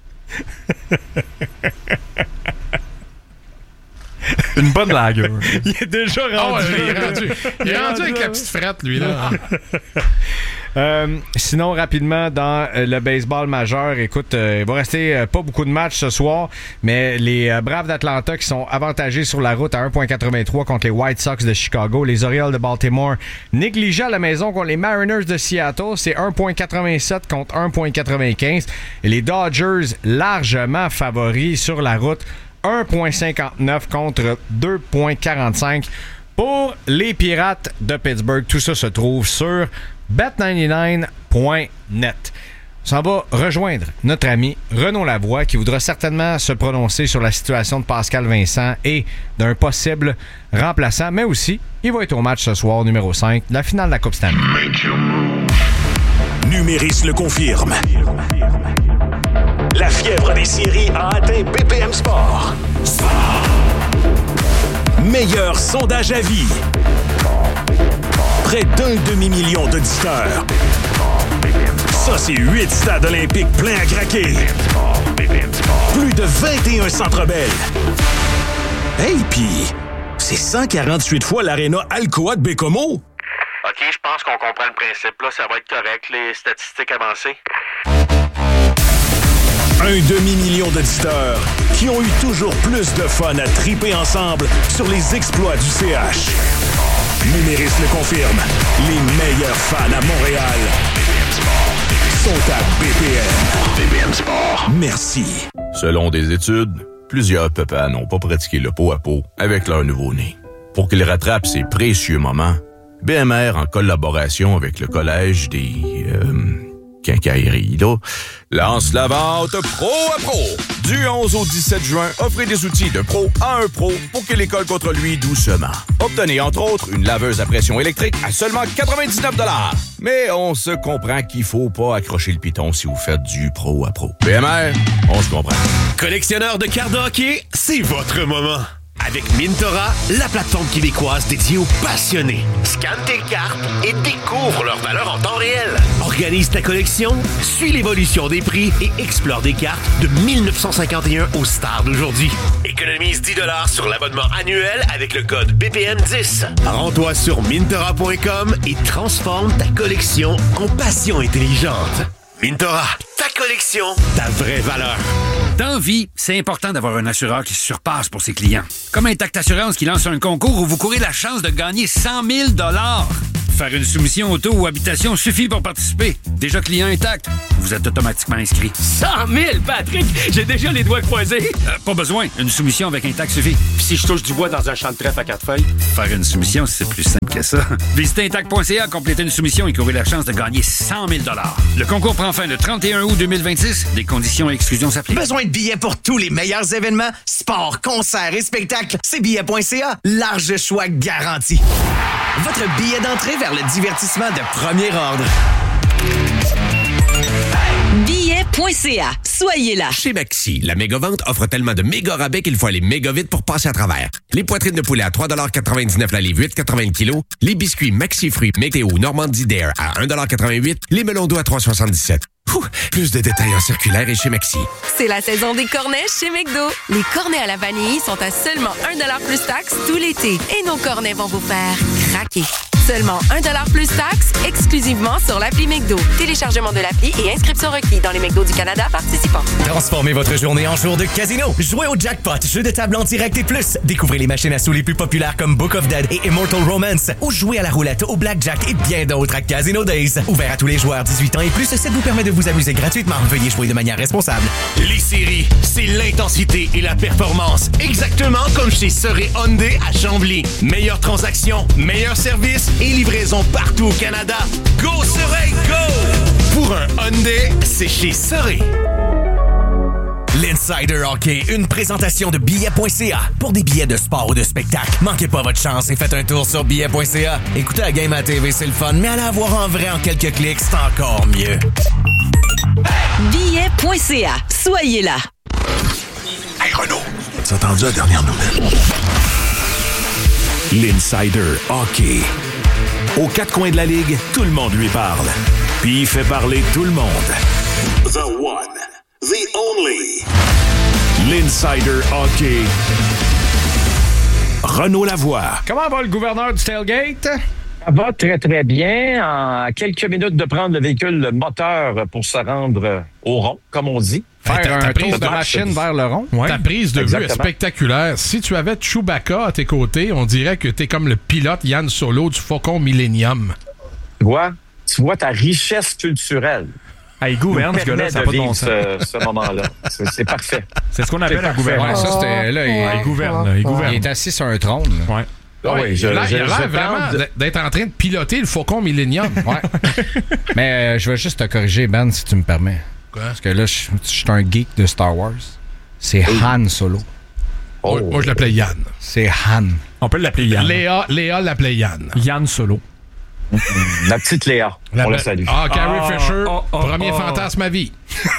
Une bonne lagueur. Il est déjà rendu. Oh, ouais, il est rendu, il est rendu avec la petite frette, lui, là. Euh, sinon, rapidement, dans euh, le baseball majeur, écoute, euh, il va rester euh, pas beaucoup de matchs ce soir, mais les euh, Braves d'Atlanta qui sont avantagés sur la route à un virgule quatre-vingt-trois contre les White Sox de Chicago. Les Orioles de Baltimore négligés à la maison contre les Mariners de Seattle. C'est un virgule quatre-vingt-sept contre un virgule quatre-vingt-quinze. Et les Dodgers largement favoris sur la route. un virgule cinquante-neuf contre deux virgule quarante-cinq pour les Pirates de Pittsburgh. Tout ça se trouve sur bet quatre-vingt-dix-neuf point net. On s'en va rejoindre notre ami Renaud Lavoie qui voudra certainement se prononcer sur la situation de Pascal Vincent et d'un possible remplaçant, mais aussi, il va être au match ce soir, numéro cinq, de la finale de la Coupe Stanley. Numéris le confirme. La fièvre des séries a atteint B P M Sport. Sport. Meilleur sondage à vie. Près d'un demi-million d'auditeurs. Ça, c'est huit stades olympiques pleins à craquer. Plus de vingt et un centres belles. Hey, pis c'est cent quarante-huit fois l'aréna Alcoa de Bécomo. OK, je pense qu'on comprend le principe. Là, ça va être correct, les statistiques avancées. Un demi-million d'auditeurs qui ont eu toujours plus de fun à triper ensemble sur les exploits du C H. Numéris le confirme. Les meilleurs fans à Montréal sont à B P M. B P M Sport. Merci. Selon des études, plusieurs papas n'ont pas pratiqué le pot à pot avec leur nouveau-né. Pour qu'ils rattrapent ces précieux moments, B M R, en collaboration avec le Collège des... Euh, quincailleries, là, lance la vente pro à pro. Du onze au dix-sept juin, offrez des outils de pro à un pro pour qu'il école contre lui doucement. Obtenez, entre autres, une laveuse à pression électrique à seulement quatre-vingt-dix-neuf dollars. Mais on se comprend qu'il faut pas accrocher le piton si vous faites du pro à pro. B M R, on se comprend. Collectionneur de cartes de hockey, c'est votre moment. Avec Mintora, la plateforme québécoise dédiée aux passionnés. Scanne tes cartes et découvre leur valeur en temps réel. Organise ta collection, suis l'évolution des prix et explore des cartes de dix-neuf cent cinquante et un aux stars d'aujourd'hui. Économise dix dollars sur l'abonnement annuel avec le code B P M dix. Rends-toi sur mintora point com et transforme ta collection en passion intelligente. Mintora, ta collection, ta vraie valeur. Dans vie, c'est important d'avoir un assureur qui se surpasse pour ses clients. Comme Intact Assurance qui lance un concours où vous courez la chance de gagner cent mille dollars. Faire une soumission auto ou habitation suffit pour participer. Déjà client Intact, vous êtes automatiquement inscrit. cent mille, Patrick! J'ai déjà les doigts croisés. Euh, pas besoin, une soumission avec Intact suffit. Puis si je touche du bois dans un champ de trèfle à quatre feuilles? Faire une soumission, c'est plus simple que ça. Visitez intact point c a, complétez une soumission et courez la chance de gagner cent mille dollars. Le concours prend fin le trente et un août deux mille vingt-six. Des conditions et exclusions s'appliquent. Besoin de billets pour tous les meilleurs événements? Sport, concerts et spectacles? C'est billets point c a. Large choix garanti. Votre billet d'entrée vers le divertissement de premier ordre. billets point c a. Soyez là. Chez Maxi, la méga-vente offre tellement de méga rabais qu'il faut aller méga vite pour passer à travers. Les poitrines de poulet à trois quatre-vingt-dix-neuf la livre, huit quatre-vingts le kilo. Les biscuits Maxi Fruits Météo Normandie Dare à un quatre-vingt-huit. Les melons d'eau à trois soixante-dix-sept. Ouh, plus de détails en circulaire et chez Maxi. C'est la saison des cornets chez McDo. Les cornets à la vanille sont à seulement un dollar plus taxes tout l'été. Et nos cornets vont vous faire craquer. Seulement un dollar plus taxes, exclusivement sur l'appli McDo. Téléchargement de l'appli et inscription requis dans les McDo du Canada participants. Transformez votre journée en jour de casino. Jouez au jackpot, jeu de table en direct et plus. Découvrez les machines à sous les plus populaires comme Book of Dead et Immortal Romance. Ou jouez à la roulette, au blackjack et bien d'autres à Casino Days. Ouvert à tous les joueurs dix-huit ans et plus, ça vous permet de vous amuser gratuitement. Veuillez jouer de manière responsable. Les séries, c'est l'intensité et la performance. Exactement comme chez Soré Hyundai à Chambly. Meilleure transaction, meilleur service et livraison partout au Canada. Go Soré, go! Pour un Hyundai, c'est chez Soré. L'Insider Hockey, une présentation de billets point c a. Pour des billets de sport ou de spectacle, manquez pas votre chance et faites un tour sur billets point c a. Écoutez la game à la T V, c'est le fun, mais allez la voir en vrai en quelques clics, c'est encore mieux. billets point c a. Soyez là. Hey Renaud, t'as entendu la dernière nouvelle? L'Insider Hockey. Aux quatre coins de la Ligue, tout le monde lui parle. Puis il fait parler tout le monde. The one, the only. L'Insider Hockey. Renaud Lavoie. Comment va le gouverneur du tailgate? Ça va très, très bien. En quelques minutes de prendre le véhicule moteur pour se rendre au rond, comme on dit. Faire ta, un ta tour de machine vers le rond. Ouais. Ta prise de Exactement. vue est spectaculaire. Si tu avais Chewbacca à tes côtés, on dirait que t'es comme le pilote Yann Solo du Faucon Millennium. Tu vois, tu vois ta richesse culturelle. Ah, il gouverne, ce gars-là, ça n'a pas de bon sens. Ce, ce moment-là. C'est, c'est parfait. C'est ce qu'on appelle un gouverneur. Ouais, ça, c'était, là, il, Ouais, il gouverne. Là, il gouverne. il est assis sur un trône. Là. Ouais. Ah oui, je, il a l'air, je, il a l'air je vraiment de... d'être en train de piloter le Faucon Millennium. Ouais. Mais euh, je vais juste te corriger, Ben, si tu me permets. Quoi? Parce que là, je, je suis un geek de Star Wars. C'est oui. Han Solo. Oh. Moi, moi, je l'appelais Yann. C'est Han. On peut l'appeler Yann. Léa, Léa l'appelait Yann. Yann Solo. La petite Léa. La on be... la salue. Ah, Carrie oh, Fisher, oh, oh, premier oh. fantasme à vie.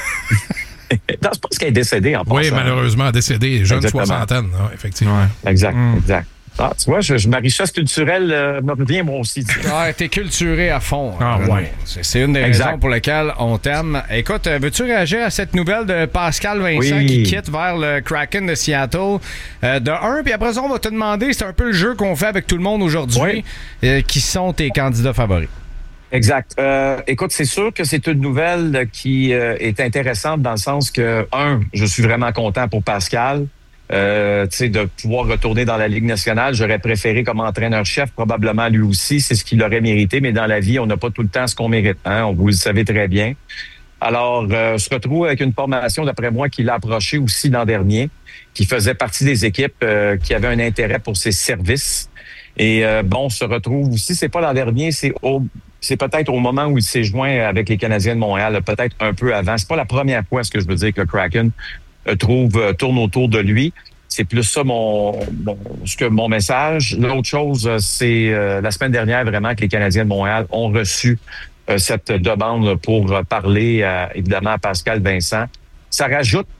Non, je pense qu'elle est décédée en passant. Oui, malheureusement, décédée, jeune Exactement. soixantaine, hein, effectivement. Ouais. Exact, mm. exact. Ah, tu vois, je, je, ma richesse culturelle euh, me revient moi aussi. Ah, t'es culturé à fond. Ah, Renaud. ouais. C'est, c'est une des exact. raisons pour lesquelles on t'aime. Écoute, veux-tu réagir à cette nouvelle de Pascal Vincent oui. qui quitte vers le Kraken de Seattle? Euh, de un, puis après ça, on va te demander, c'est un peu le jeu qu'on fait avec tout le monde aujourd'hui, oui. euh, qui sont tes candidats favoris? Exact. Euh, écoute, c'est sûr que c'est une nouvelle qui euh, est intéressante dans le sens que, un, je suis vraiment content pour Pascal. Euh, tu sais, de pouvoir retourner dans la Ligue nationale. J'aurais préféré comme entraîneur-chef, probablement lui aussi, c'est ce qu'il aurait mérité, mais dans la vie, on n'a pas tout le temps ce qu'on mérite. Hein? Vous le savez très bien. Alors, euh, se retrouve avec une formation, d'après moi, qui l'a approché aussi l'an dernier, qui faisait partie des équipes euh, qui avaient un intérêt pour ses services. Et euh, bon, se retrouve aussi, c'est pas l'an dernier, c'est au c'est peut-être au moment où il s'est joint avec les Canadiens de Montréal, peut-être un peu avant. C'est pas la première fois, ce que je veux dire, que le Kraken trouve tourne autour de lui. C'est plus ça mon, mon ce que mon message. L'autre chose, c'est euh, la semaine dernière vraiment que les Canadiens de Montréal ont reçu euh, cette demande pour parler euh, évidemment à Pascal Vincent. Ça rajoute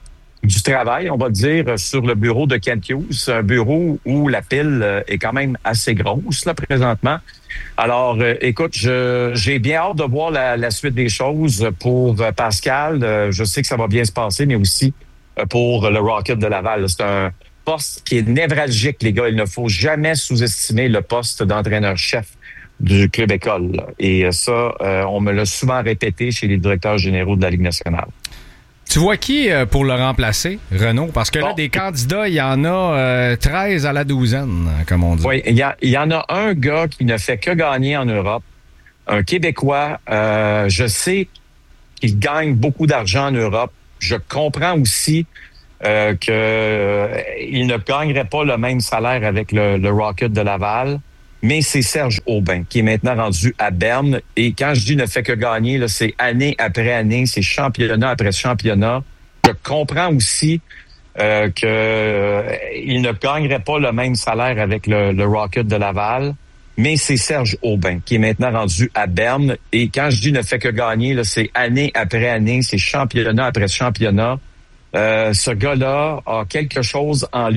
du travail, on va dire, sur le bureau de Kent Hughes, un bureau où la pile euh, est quand même assez grosse là présentement. Alors, euh, écoute, je, j'ai bien hâte de voir la, la suite des choses pour euh, Pascal. Euh, je sais que ça va bien se passer, mais aussi euh, pour le Rocket de Laval. C'est un poste qui est névralgique, les gars. Il ne faut jamais sous-estimer le poste d'entraîneur-chef du club école. Là. Et ça, euh, on me l'a souvent répété chez les directeurs généraux de la Ligue nationale. Tu vois qui euh, pour le remplacer, Renaud? Parce que bon. là, des candidats, il y en a euh, treize à la douzaine, comme on dit. Oui, il y, a, il y en a un gars qui ne fait que gagner en Europe, un Québécois. Euh, je sais qu'il gagne beaucoup d'argent en Europe. Je comprends aussi euh, qu'il euh, ne gagnerait pas le même salaire avec le, le Rocket de Laval. Mais c'est Serge Aubin qui est maintenant rendu à Berne. Et quand je dis ne fait que gagner, là, c'est année après année, c'est championnat après championnat. Je comprends aussi euh, qu'il euh, ne gagnerait pas le même salaire avec le, le Rocket de Laval. Mais c'est Serge Aubin qui est maintenant rendu à Berne. Et quand je dis ne fait que gagner, là, c'est année après année, c'est championnat après championnat. Euh, ce gars-là a quelque chose en lui.